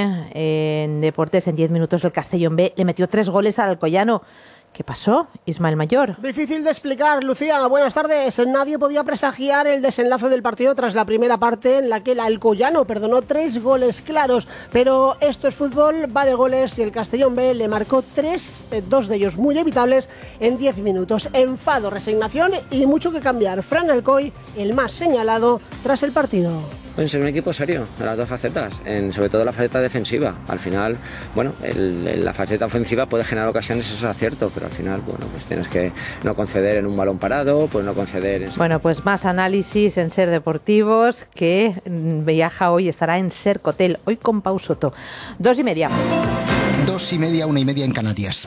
En deportes, en diez minutos el Castellón B le metió tres goles al Alcoyano. ¿Qué pasó, Ismael Mayor? Difícil de explicar, Lucía. Buenas tardes. Nadie podía presagiar el desenlace del partido tras la primera parte en la que el Alcoyano perdonó tres goles claros. Pero esto es fútbol, va de goles y el Castellón B le marcó tres, dos de ellos muy evitables, en diez minutos. Enfado, resignación y mucho que cambiar. Fran Alcoy, el más señalado tras el partido. Pueden ser un equipo serio, en las dos facetas, en, sobre todo la faceta defensiva. Al final, bueno, el, el, la faceta ofensiva puede generar ocasiones, eso es cierto, pero al final, bueno, pues tienes que no conceder en un balón parado, pues no conceder en... Bueno, pues más análisis en Ser Deportivos, que viaja hoy, estará en Ser Cotel, hoy con Pau Soto. Dos y media. Dos y media, una y media en Canarias.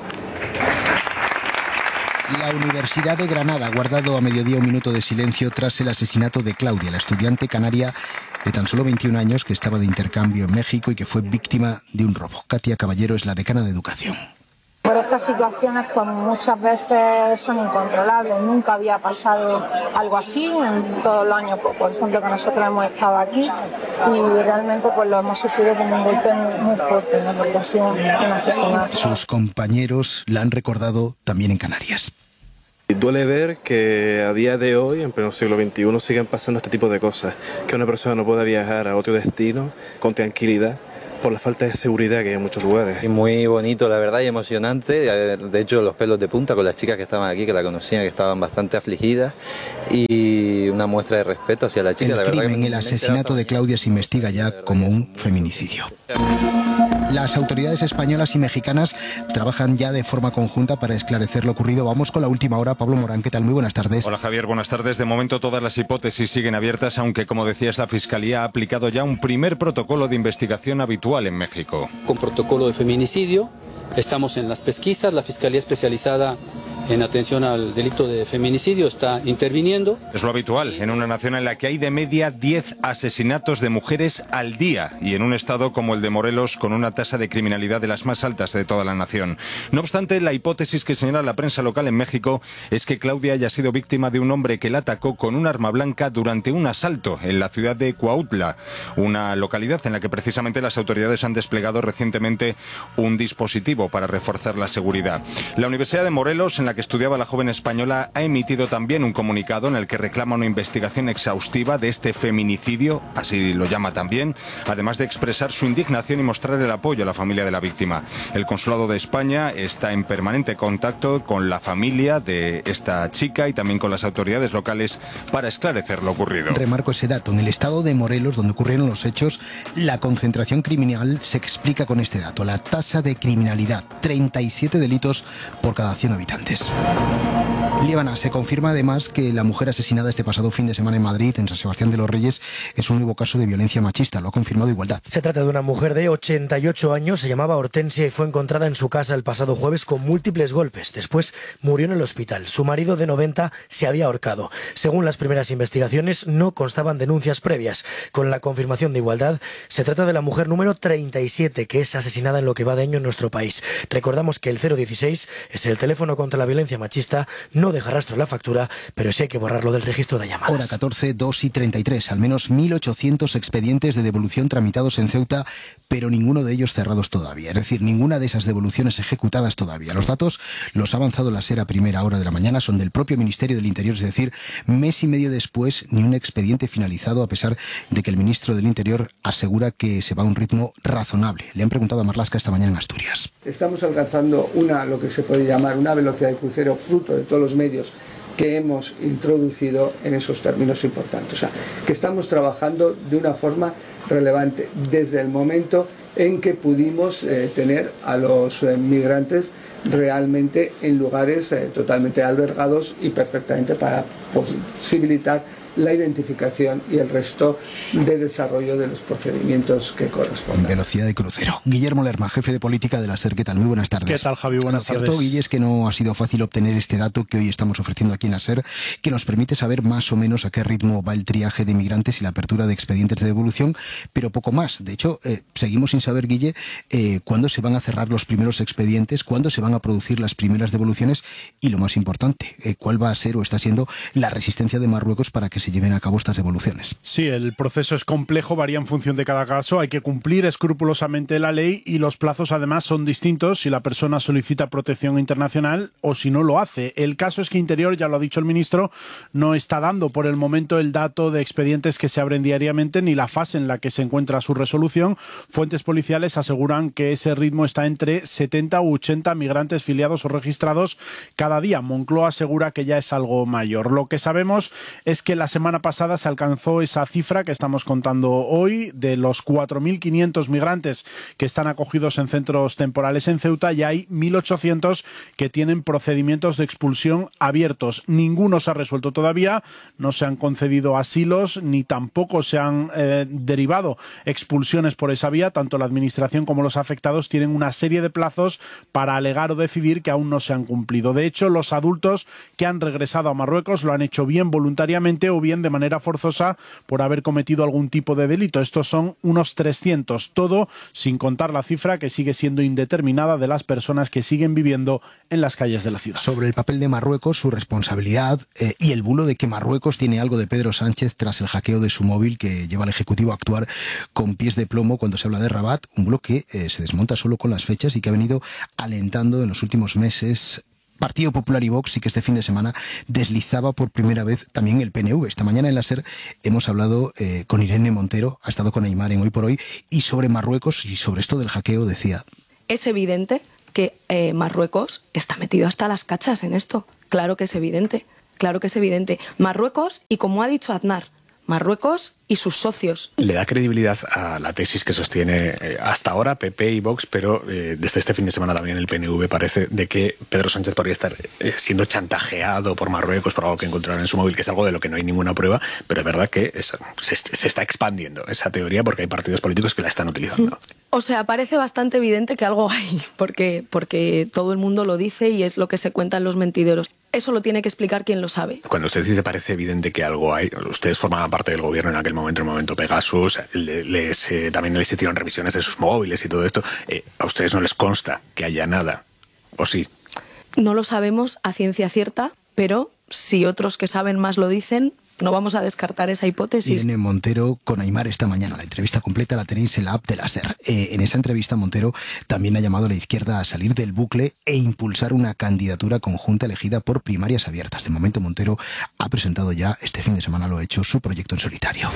La Universidad de Granada ha guardado a mediodía un minuto de silencio tras el asesinato de Claudia, la estudiante canaria de tan solo veintiún años que estaba de intercambio en México y que fue víctima de un robo. Katia Caballero es la decana de Educación. Pero estas situaciones pues muchas veces son incontrolables. Nunca había pasado algo así en todos los años, por ejemplo, que nosotros hemos estado aquí, y realmente pues lo hemos sufrido como un golpe muy, muy fuerte, ¿no? Porque ha sido un, un asesinato. Sus compañeros la han recordado también en Canarias. Duele ver que a día de hoy, en pleno siglo veintiuno, siguen pasando este tipo de cosas, que una persona no pueda viajar a otro destino con tranquilidad por la falta de seguridad que hay en muchos lugares. Y muy bonito, la verdad, y emocionante. De hecho, los pelos de punta con las chicas que estaban aquí, que la conocían, que estaban bastante afligidas, y una muestra de respeto hacia la chica. El la verdad crimen, que el asesinato de Claudia se investiga ya como un feminicidio. Las autoridades españolas y mexicanas trabajan ya de forma conjunta para esclarecer lo ocurrido. Vamos con la última hora. Pablo Morán, ¿qué tal? Muy buenas tardes. Hola Javier, buenas tardes. De momento todas las hipótesis siguen abiertas, aunque como decías, la Fiscalía ha aplicado ya un primer protocolo de investigación habitual en México. Con protocolo de feminicidio, estamos en las pesquisas, la Fiscalía especializada en atención al delito de feminicidio está interviniendo. Es lo habitual en una nación en la que hay de media diez asesinatos de mujeres al día y en un estado como el de Morelos con una tasa de criminalidad de las más altas de toda la nación. No obstante, la hipótesis que señala la prensa local en México es que Claudia haya sido víctima de un hombre que la atacó con un arma blanca durante un asalto en la ciudad de Cuautla, una localidad en la que precisamente las autoridades han desplegado recientemente un dispositivo para reforzar la seguridad. La Universidad de Morelos, en la que estudiaba la joven española, ha emitido también un comunicado en el que reclama una investigación exhaustiva de este feminicidio, así lo llama también, además de expresar su indignación y mostrar el apoyo a la familia de la víctima. El Consulado de España está en permanente contacto con la familia de esta chica y también con las autoridades locales para esclarecer lo ocurrido. Remarco ese dato. En el estado de Morelos, donde ocurrieron los hechos, la concentración criminal se explica con este dato. La tasa de criminalidad, treinta y siete delitos por cada cien habitantes. Líbana, se confirma además que la mujer asesinada este pasado fin de semana en Madrid, en San Sebastián de los Reyes, es un nuevo caso de violencia machista. Lo ha confirmado Igualdad. Se trata de una mujer de ochenta y ocho años, se llamaba Hortensia y fue encontrada en su casa el pasado jueves con múltiples golpes. Después murió en el hospital. Su marido de noventa se había ahorcado. Según las primeras investigaciones, no constaban denuncias previas. Con la confirmación de Igualdad, se trata de la mujer número treinta y siete que es asesinada en lo que va de año en nuestro país. Recordamos que el cero dieciséis es el teléfono contra la violencia machista. No deja rastro en la factura, pero sí hay que borrarlo del registro de llamadas. Hora catorce, dos y treinta y tres. Al menos mil ochocientos expedientes de devolución tramitados en Ceuta, pero ninguno de ellos cerrados todavía. Es decir, ninguna de esas devoluciones ejecutadas todavía. Los datos los ha avanzado la SER a primera hora de la mañana, son del propio Ministerio del Interior, es decir, mes y medio después, ni un expediente finalizado, a pesar de que el ministro del Interior asegura que se va a un ritmo razonable. Le han preguntado a Marlaska esta mañana en Asturias. Estamos alcanzando una, lo que se puede llamar una velocidad de crucero fruto de todos los medios que hemos introducido en esos términos importantes. O sea, que estamos trabajando de una forma relevante desde el momento en que pudimos eh, tener a los eh, migrantes realmente en lugares eh, totalmente albergados y perfectamente para posibilitar la identificación y el resto de desarrollo de los procedimientos que corresponden. Velocidad de crucero. Guillermo Lerma, jefe de política de la SER. ¿Qué tal? Muy buenas tardes. ¿Qué tal, Javi? Buenas tardes. Lo cierto, Guille, es que no ha sido fácil obtener este dato que hoy estamos ofreciendo aquí en la SER, que nos permite saber más o menos a qué ritmo va el triaje de migrantes y la apertura de expedientes de devolución, pero poco más. De hecho, eh, seguimos sin saber, Guille, eh, cuándo se van a cerrar los primeros expedientes, cuándo se van a producir las primeras devoluciones y, lo más importante, eh, cuál va a ser o está siendo la resistencia de Marruecos para que se lleven a cabo estas devoluciones. Sí, el proceso es complejo, varía en función de cada caso, hay que cumplir escrupulosamente la ley y los plazos además son distintos si la persona solicita protección internacional o si no lo hace. El caso es que Interior, ya lo ha dicho el ministro, no está dando por el momento el dato de expedientes que se abren diariamente ni la fase en la que se encuentra su resolución. Fuentes policiales aseguran que ese ritmo está entre setenta u ochenta migrantes migrantes filiados o registrados cada día. Moncloa asegura que ya es algo mayor. Lo que sabemos es que la semana pasada se alcanzó esa cifra que estamos contando hoy, de los cuatro mil quinientos migrantes que están acogidos en centros temporales en Ceuta, y hay mil ochocientos que tienen procedimientos de expulsión abiertos. Ninguno se ha resuelto todavía, no se han concedido asilos ni tampoco se han eh, derivado expulsiones por esa vía. Tanto la Administración como los afectados tienen una serie de plazos para alegar o decidir que aún no se han cumplido. De hecho, los adultos que han regresado a Marruecos lo han hecho bien voluntariamente o bien de manera forzosa por haber cometido algún tipo de delito. Estos son unos trescientos, todo sin contar la cifra que sigue siendo indeterminada de las personas que siguen viviendo en las calles de la ciudad. Sobre el papel de Marruecos, su responsabilidad eh, y el bulo de que Marruecos tiene algo de Pedro Sánchez tras el hackeo de su móvil que lleva al Ejecutivo a actuar con pies de plomo cuando se habla de Rabat, un bulo que eh, se desmonta solo con las fechas y que ha venido alentando en los últimos meses Partido Popular y Vox, y que este fin de semana deslizaba por primera vez también el P N V. Esta mañana en la SER hemos hablado eh, con Irene Montero, ha estado con Aymar en Hoy por Hoy, y sobre Marruecos y sobre esto del hackeo decía: es evidente que eh, Marruecos está metido hasta las cachas en esto. Claro que es evidente, claro que es evidente. Marruecos, y como ha dicho Aznar, Marruecos y sus socios. Le da credibilidad a la tesis que sostiene eh, hasta ahora P P y Vox, pero eh, desde este fin de semana también el P N V parece de que Pedro Sánchez podría estar eh, siendo chantajeado por Marruecos por algo que encontraron en su móvil, que es algo de lo que no hay ninguna prueba, pero es verdad que es, se, se está expandiendo esa teoría porque hay partidos políticos que la están utilizando. O sea, parece bastante evidente que algo hay, porque, porque todo el mundo lo dice y es lo que se cuenta en los mentideros. Eso lo tiene que explicar quien lo sabe. Cuando usted dice parece evidente que algo hay, ustedes formaban parte del gobierno en aquel momento, el momento Pegasus, les, eh, también les hicieron revisiones de sus móviles y todo esto. Eh, ¿A ustedes no les consta que haya nada? ¿O sí? No lo sabemos a ciencia cierta, pero si otros que saben más lo dicen, no vamos a descartar esa hipótesis. Irene Montero con Aymar esta mañana. La entrevista completa la tenéis en la app de la SER. Eh, en esa entrevista Montero también ha llamado a la izquierda a salir del bucle e impulsar una candidatura conjunta elegida por primarias abiertas. De momento Montero ha presentado ya, este fin de semana lo ha hecho, su proyecto en solitario.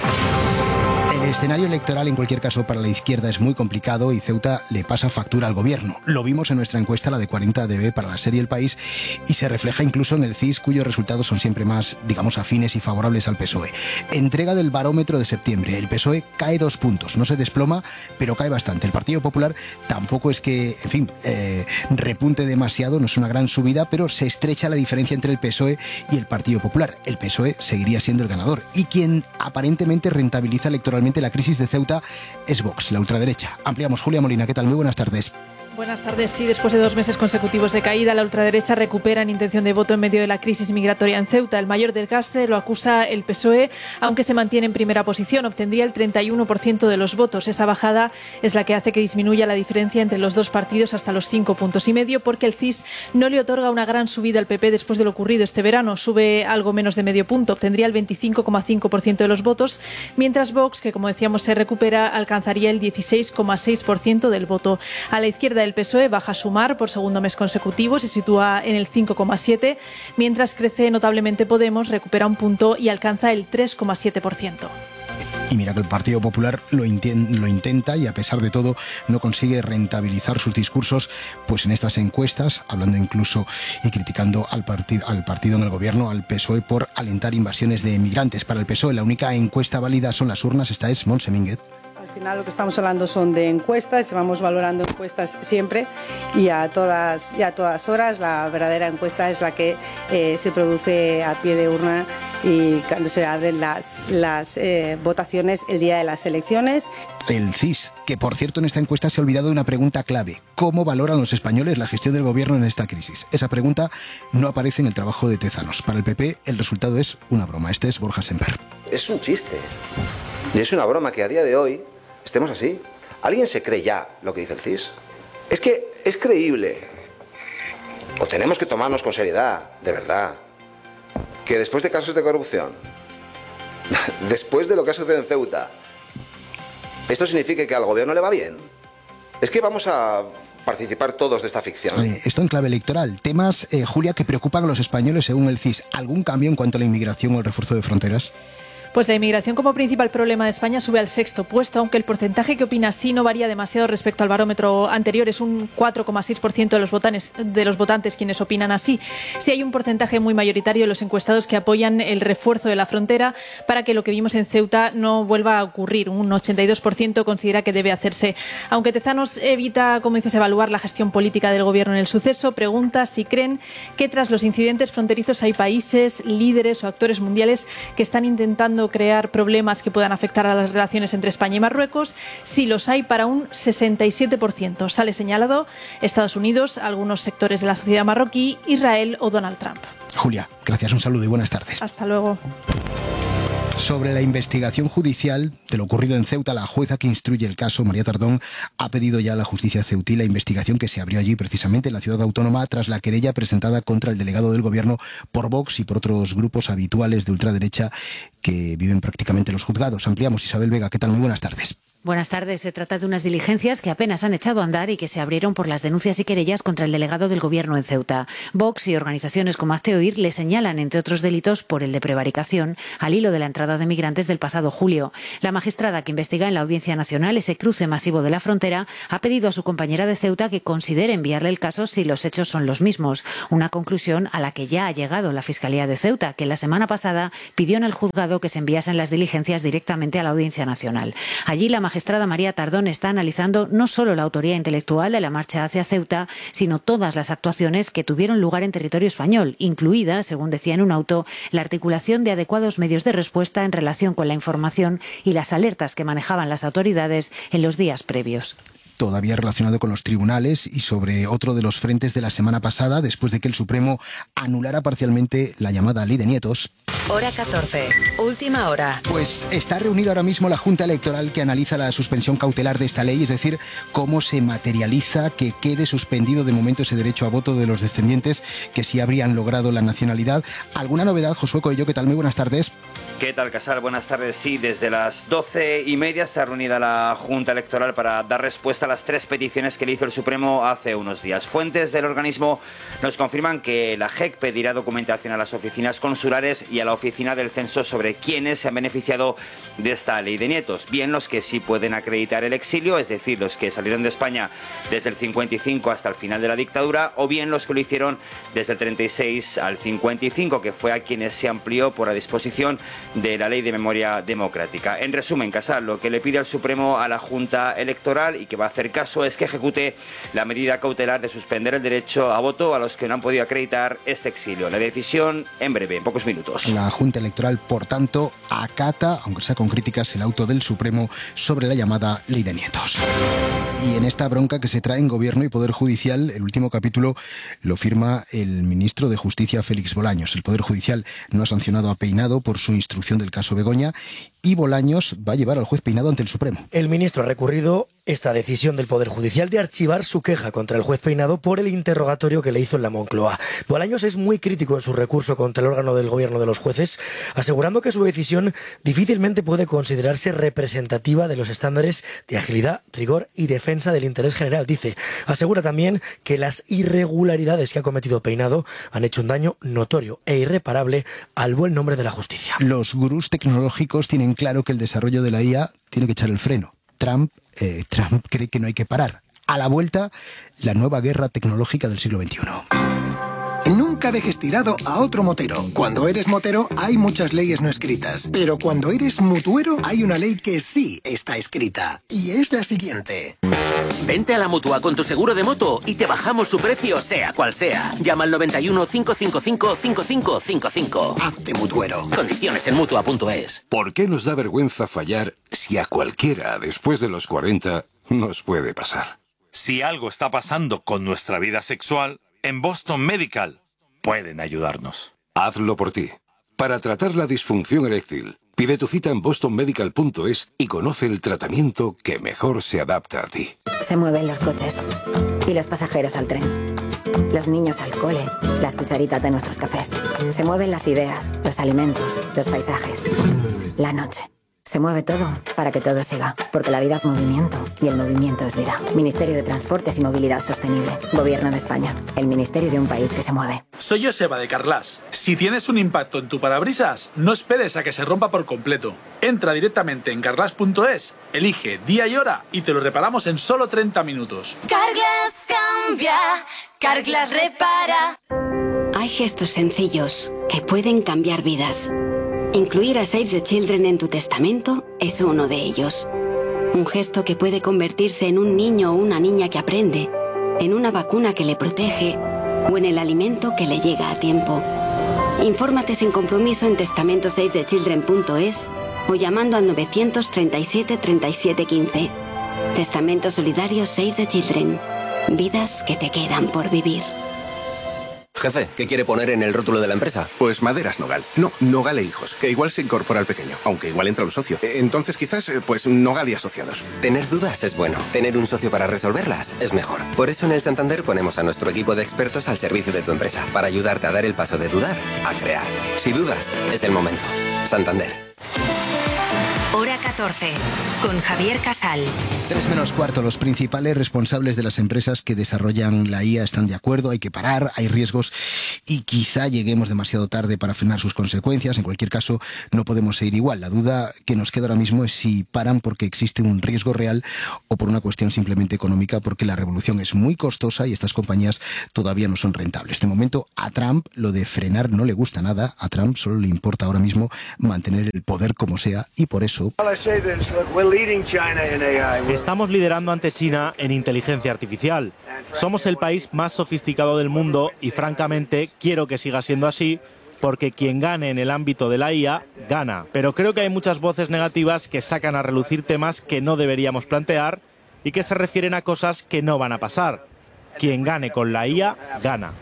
El escenario electoral, en cualquier caso, para la izquierda es muy complicado y Ceuta le pasa factura al gobierno. Lo vimos en nuestra encuesta, la de cuarenta D B para la serie El País, y se refleja incluso en el C I S, cuyos resultados son siempre más, digamos, afines y favorables al P S O E. Entrega del barómetro de septiembre. El P S O E cae dos puntos. No se desploma, pero cae bastante. El Partido Popular tampoco es que, en fin, eh, repunte demasiado, no es una gran subida, pero se estrecha la diferencia entre el P S O E y el Partido Popular. El P S O E seguiría siendo el ganador. Y quien aparentemente rentabiliza electoralmente la crisis de Ceuta es Vox, la ultraderecha. Ampliamos. Julia Molina, ¿qué tal? Muy buenas tardes. Buenas tardes. Sí, después de dos meses consecutivos de caída, la ultraderecha recupera en intención de voto en medio de la crisis migratoria en Ceuta. El mayor desgaste lo acusa el P S O E, aunque se mantiene en primera posición. Obtendría el treinta y uno por ciento de los votos. Esa bajada es la que hace que disminuya la diferencia entre los dos partidos hasta los cinco puntos y medio, porque el C I S no le otorga una gran subida al P P después de lo ocurrido este verano. Sube algo menos de medio punto. Obtendría el veinticinco coma cinco por ciento de los votos, mientras Vox, que como decíamos se recupera, alcanzaría el dieciséis coma seis por ciento del voto. A la izquierda el P S O E baja Sumar por segundo mes consecutivo, se sitúa en el cinco coma siete, mientras crece notablemente Podemos, recupera un punto y alcanza el tres coma siete por ciento. Y mira que el Partido Popular lo, lo intenta y a pesar de todo no consigue rentabilizar sus discursos pues en estas encuestas, hablando incluso y criticando al, partid al partido en el gobierno, al P S O E, por alentar invasiones de emigrantes. Para el P S O E la única encuesta válida son las urnas. Esta es Montse Mínguez. Al final lo que estamos hablando son de encuestas, vamos valorando encuestas siempre y a todas, y a todas horas. La verdadera encuesta es la que eh, se produce a pie de urna y cuando se abren las, las eh, votaciones el día de las elecciones. El C I S, que por cierto en esta encuesta se ha olvidado de una pregunta clave: ¿cómo valoran los españoles la gestión del gobierno en esta crisis? Esa pregunta no aparece en el trabajo de Tezanos. Para el P P el resultado es una broma. Este es Borja Semper. Es un chiste y es una broma que a día de hoy estemos así. ¿Alguien se cree ya lo que dice el C I S? Es que es creíble. O tenemos que tomarnos con seriedad, de verdad, que después de casos de corrupción, después de lo que ha sucedido en Ceuta, ¿esto significa que al gobierno le va bien? Es que vamos a participar todos de esta ficción. Eh, esto en clave electoral. Temas, eh, Julia, que preocupan a los españoles según el C I S. ¿Algún cambio en cuanto a la inmigración o el refuerzo de fronteras? Pues la inmigración como principal problema de España sube al sexto puesto, aunque el porcentaje que opina sí no varía demasiado respecto al barómetro anterior. Es un cuatro coma seis por ciento de los votantes, de los votantes quienes opinan así. Sí hay un porcentaje muy mayoritario de los encuestados que apoyan el refuerzo de la frontera para que lo que vimos en Ceuta no vuelva a ocurrir. Un ochenta y dos por ciento considera que debe hacerse. Aunque Tezanos evita, como dices, evaluar la gestión política del gobierno en el suceso, pregunta si creen que tras los incidentes fronterizos hay países, líderes o actores mundiales que están intentando crear problemas que puedan afectar a las relaciones entre España y Marruecos. Sí los hay, para un sesenta y siete por ciento. Sale señalado Estados Unidos, algunos sectores de la sociedad marroquí, Israel o Donald Trump. Julia, gracias, un saludo y buenas tardes. Hasta luego. Sobre la investigación judicial de lo ocurrido en Ceuta, la jueza que instruye el caso, María Tardón, ha pedido ya a la justicia ceutí la investigación que se abrió allí precisamente en la ciudad autónoma tras la querella presentada contra el delegado del gobierno por Vox y por otros grupos habituales de ultraderecha que viven prácticamente en los juzgados. Ampliamos. Isabel Vega, ¿qué tal? Muy buenas tardes. Buenas tardes. Se trata de unas diligencias que apenas han echado a andar y que se abrieron por las denuncias y querellas contra el delegado del Gobierno en Ceuta. Vox y organizaciones como Hazte Oír le señalan, entre otros delitos, por el de prevaricación, al hilo de la entrada de migrantes del pasado julio. La magistrada que investiga en la Audiencia Nacional ese cruce masivo de la frontera ha pedido a su compañera de Ceuta que considere enviarle el caso si los hechos son los mismos. Una conclusión a la que ya ha llegado la Fiscalía de Ceuta, que la semana pasada pidió en el juzgado que se enviasen las diligencias directamente a la Audiencia Nacional. Allí la magistrada María Tardón está analizando no solo la autoría intelectual de la marcha hacia Ceuta, sino todas las actuaciones que tuvieron lugar en territorio español, incluida, según decía en un auto, la articulación de adecuados medios de respuesta en relación con la información y las alertas que manejaban las autoridades en los días previos. Todavía relacionado con los tribunales y sobre otro de los frentes de la semana pasada, después de que el Supremo anulara parcialmente la llamada Ley de Nietos. Hora catorce, última hora. Pues está reunida ahora mismo la Junta Electoral que analiza la suspensión cautelar de esta ley, es decir, cómo se materializa que quede suspendido de momento ese derecho a voto de los descendientes que sí habrían logrado la nacionalidad. ¿Alguna novedad, Josué Coello? ¿Qué tal? Muy buenas tardes. ¿Qué tal, Casal? Buenas tardes. Sí, desde las doce y media está reunida la Junta Electoral para dar respuesta a las tres peticiones que le hizo el Supremo hace unos días. Fuentes del organismo nos confirman que la J E C pedirá documentación a las oficinas consulares y a la oficina del censo sobre quiénes se han beneficiado de esta ley de nietos. Bien los que sí pueden acreditar el exilio, es decir, los que salieron de España desde el cincuenta y cinco hasta el final de la dictadura, o bien los que lo hicieron desde el treinta y seis al cincuenta y cinco, que fue a quienes se amplió por la disposición de la Ley de Memoria Democrática. En resumen, Casal, lo que le pide al Supremo a la Junta Electoral y que va a hacer caso es que ejecute la medida cautelar de suspender el derecho a voto a los que no han podido acreditar este exilio. La decisión en breve, en pocos minutos. La Junta Electoral, por tanto, acata, aunque sea con críticas, el auto del Supremo sobre la llamada Ley de Nietos. Y en esta bronca que se trae en Gobierno y Poder Judicial, el último capítulo lo firma el ministro de Justicia, Félix Bolaños. El Poder Judicial no ha sancionado a Peinado por su instrucción del caso Begoña y Bolaños va a llevar al juez Peinado ante el Supremo. El ministro ha recurrido esta decisión del Poder Judicial de archivar su queja contra el juez Peinado por el interrogatorio que le hizo en la Moncloa. Bolaños es muy crítico en su recurso contra el órgano del gobierno de los jueces, asegurando que su decisión difícilmente puede considerarse representativa de los estándares de agilidad, rigor y defensa del interés general. Dice, asegura también que las irregularidades que ha cometido Peinado han hecho un daño notorio e irreparable al buen nombre de la justicia. Los gurús tecnológicos tienen claro que el desarrollo de la I A tiene que echar el freno. Trump, eh, Trump cree que no hay que parar. A la vuelta, la nueva guerra tecnológica del siglo veintiuno. Nunca dejes tirado a otro motero. Cuando eres motero hay muchas leyes no escritas, pero cuando eres mutuero hay una ley que sí está escrita, y es la siguiente. Vente a la Mutua con tu seguro de moto y te bajamos su precio sea cual sea. Llama al noventa y uno, cinco cinco cinco, cinco cinco cinco cinco. Hazte mutuero. Condiciones en mutua punto es. ¿Por qué nos da vergüenza fallar si a cualquiera después de los cuarenta nos puede pasar? Si algo está pasando con nuestra vida sexual, en Boston Medical pueden ayudarnos. Hazlo por ti. Para tratar la disfunción eréctil, pide tu cita en boston medical punto es y conoce el tratamiento que mejor se adapta a ti. Se mueven los coches y los pasajeros al tren. Los niños al cole, las cucharitas de nuestros cafés. Se mueven las ideas, los alimentos, los paisajes, la noche. Se mueve todo para que todo siga, porque la vida es movimiento y el movimiento es vida. Ministerio de Transportes y Movilidad Sostenible. Gobierno de España. El ministerio de un país que se mueve. Soy Joseba de Carglass. Si tienes un impacto en tu parabrisas, no esperes a que se rompa por completo. Entra directamente en carglass punto es, elige día y hora y te lo reparamos en solo treinta minutos. Carglass cambia, Carglass repara. Hay gestos sencillos que pueden cambiar vidas. Incluir a Save the Children en tu testamento es uno de ellos. Un gesto que puede convertirse en un niño o una niña que aprende, en una vacuna que le protege o en el alimento que le llega a tiempo. Infórmate sin compromiso en testamento save the children punto es o llamando al novecientos treinta y siete treinta y siete quince. Testamento solidario Save the Children. Vidas que te quedan por vivir. Jefe, ¿qué quiere poner en el rótulo de la empresa? Pues Maderas Nogal. No, Nogal e Hijos, que igual se incorpora al pequeño, aunque igual entra un socio. Entonces quizás, pues Nogal y Asociados. Tener dudas es bueno. Tener un socio para resolverlas es mejor. Por eso en el Santander ponemos a nuestro equipo de expertos al servicio de tu empresa, para ayudarte a dar el paso de dudar a crear. Si dudas, es el momento. Santander. Hora catorce, con Javier Casal. Tres menos cuarto, los principales responsables de las empresas que desarrollan la I A están de acuerdo, hay que parar, hay riesgos y quizá lleguemos demasiado tarde para frenar sus consecuencias. En cualquier caso, no podemos seguir igual. La duda que nos queda ahora mismo es si paran porque existe un riesgo real o por una cuestión simplemente económica, porque la revolución es muy costosa y estas compañías todavía no son rentables. De momento, a Trump lo de frenar no le gusta nada. A Trump solo le importa ahora mismo mantener el poder como sea y por eso estamos liderando ante China en inteligencia artificial. Somos el país más sofisticado del mundo y francamente quiero que siga siendo así porque quien gane en el ámbito de la I A, gana. Pero creo que hay muchas voces negativas que sacan a relucir temas que no deberíamos plantear y que se refieren a cosas que no van a pasar. Quien gane con la I A, gana.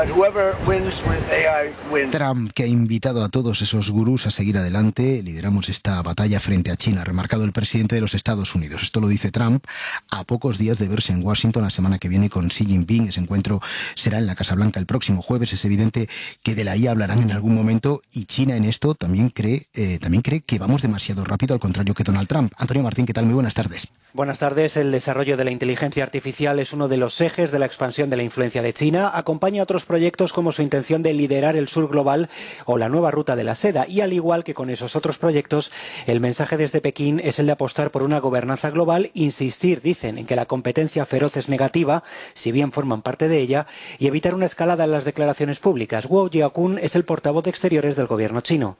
Trump, que ha invitado a todos esos gurús a seguir adelante, lideramos esta batalla frente a China, ha remarcado el presidente de los Estados Unidos. Esto lo dice Trump a pocos días de verse en Washington la semana que viene con Xi Jinping. Ese encuentro será en la Casa Blanca el próximo jueves. Es evidente que de la I A hablarán en algún momento y China en esto también cree, eh, también cree que vamos demasiado rápido, al contrario que Donald Trump. Antonio Martín, ¿qué tal? Muy buenas tardes. Buenas tardes. El desarrollo de la inteligencia artificial es uno de los ejes de la expansión de la influencia de China. Acompaña a otros proyectos como su intención de liderar el sur global o la nueva ruta de la seda. Y al igual que con esos otros proyectos, el mensaje desde Pekín es el de apostar por una gobernanza global, insistir, dicen, en que la competencia feroz es negativa, si bien forman parte de ella, y evitar una escalada en las declaraciones públicas. Guo Jiakun es el portavoz de Exteriores del gobierno chino.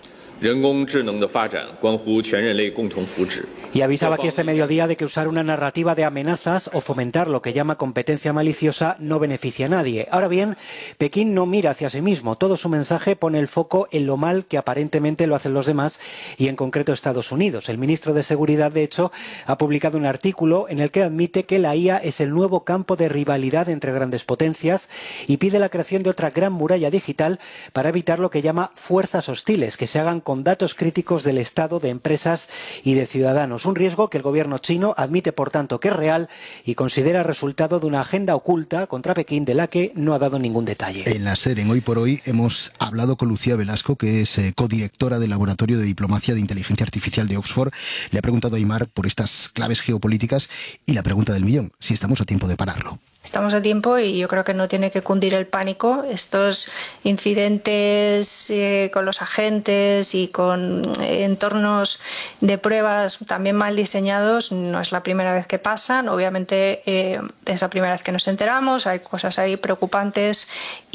Y avisaba aquí este mediodía de que usar una narrativa de amenazas o fomentar lo que llama competencia maliciosa no beneficia a nadie. Ahora bien, Pekín no mira hacia sí mismo. Todo su mensaje pone el foco en lo mal que aparentemente lo hacen los demás y en concreto Estados Unidos. El ministro de Seguridad, de hecho, ha publicado un artículo en el que admite que la I A es el nuevo campo de rivalidad entre grandes potencias y pide la creación de otra gran muralla digital para evitar lo que llama fuerzas hostiles que se hagan con datos críticos del Estado, de empresas y de ciudadanos. Un riesgo que el gobierno chino admite, por tanto, que es real y considera resultado de una agenda oculta contra Pekín de la que no ha dado ningún detalle. En la SER, en Hoy por Hoy, hemos hablado con Lucía Velasco, que es eh, codirectora del Laboratorio de Diplomacia de Inteligencia Artificial de Oxford. Le ha preguntado a Aimar por estas claves geopolíticas y la pregunta del millón, si estamos a tiempo de pararlo. Estamos a tiempo y yo creo que no tiene que cundir el pánico. Estos incidentes eh, con los agentes y con eh, entornos de pruebas también mal diseñados no es la primera vez que pasan. Obviamente eh, es la primera vez que nos enteramos. Hay cosas ahí preocupantes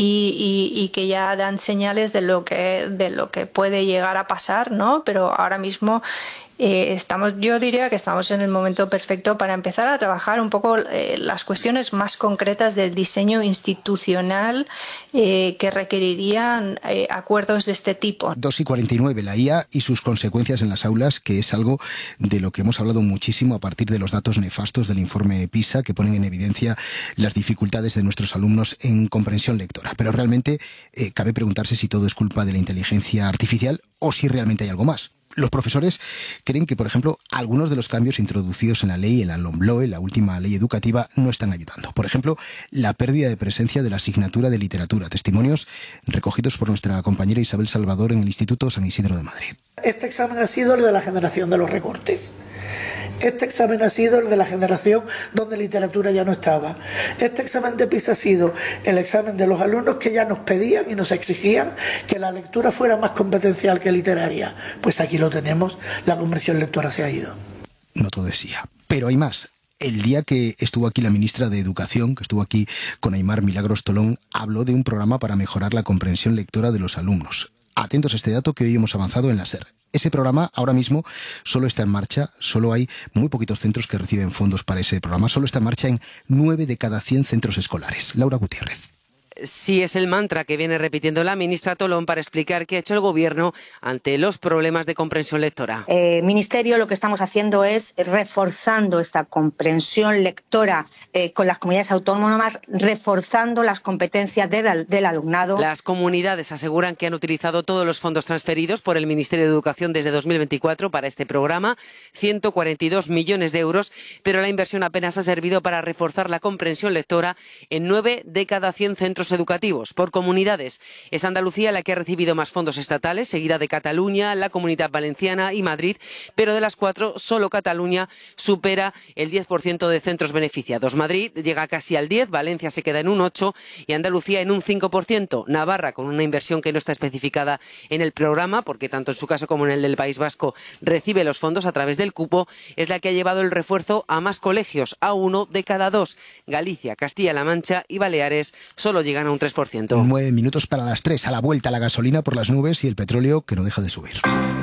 y, y, y que ya dan señales de lo que, de lo que puede llegar a pasar, ¿no? Pero ahora mismo Eh, estamos, yo diría que estamos en el momento perfecto para empezar a trabajar un poco eh, las cuestiones más concretas del diseño institucional eh, que requerirían eh, acuerdos de este tipo. dos y cuarenta y nueve, la I A y sus consecuencias en las aulas, que es algo de lo que hemos hablado muchísimo a partir de los datos nefastos del informe PISA, que ponen en evidencia las dificultades de nuestros alumnos en comprensión lectora. Pero realmente eh, cabe preguntarse si todo es culpa de la inteligencia artificial o si realmente hay algo más. Los profesores creen que, por ejemplo, algunos de los cambios introducidos en la ley, en la LOMLOE, la última ley educativa, no están ayudando. Por ejemplo, la pérdida de presencia de la asignatura de literatura. Testimonios recogidos por nuestra compañera Isabel Salvador en el Instituto San Isidro de Madrid. Este examen ha sido el de la generación de los recortes. Este examen ha sido el de la generación donde literatura ya no estaba. Este examen de PISA ha sido el examen de los alumnos que ya nos pedían y nos exigían que la lectura fuera más competencial que literaria. Pues aquí lo tenemos, la comprensión lectora se ha ido. No todo decía, pero hay más. El día que estuvo aquí la ministra de Educación, que estuvo aquí con Aimar Milagros Tolón, habló de un programa para mejorar la comprensión lectora de los alumnos. Atentos a este dato que hoy hemos avanzado en la SER. Ese programa ahora mismo solo está en marcha, solo hay muy poquitos centros que reciben fondos para ese programa, solo está en marcha en nueve de cada cien centros escolares. Laura Gutiérrez. Sí, es el mantra que viene repitiendo la ministra Tolón para explicar qué ha hecho el Gobierno ante los problemas de comprensión lectora. Eh, Ministerio, lo que estamos haciendo es reforzando esta comprensión lectora eh, con las comunidades autónomas, reforzando las competencias del, del alumnado. Las comunidades aseguran que han utilizado todos los fondos transferidos por el Ministerio de Educación desde dos mil veinticuatro para este programa, ciento cuarenta y dos millones de euros, pero la inversión apenas ha servido para reforzar la comprensión lectora en nueve de cada cien centros educativos. Por comunidades, es Andalucía la que ha recibido más fondos estatales, seguida de Cataluña, la Comunidad Valenciana y Madrid, pero de las cuatro, solo Cataluña supera el diez por ciento de centros beneficiados. Madrid llega casi al diez por ciento, Valencia se queda en un ocho por ciento y Andalucía en un cinco por ciento. Navarra, con una inversión que no está especificada en el programa, porque tanto en su caso como en el del País Vasco recibe los fondos a través del cupo, es la que ha llevado el refuerzo a más colegios, a uno de cada dos. Galicia, Castilla-La Mancha y Baleares solo llegan a un tres por ciento. Nueve minutos para las tres. A la vuelta la gasolina por las nubes y el petróleo que no deja de subir.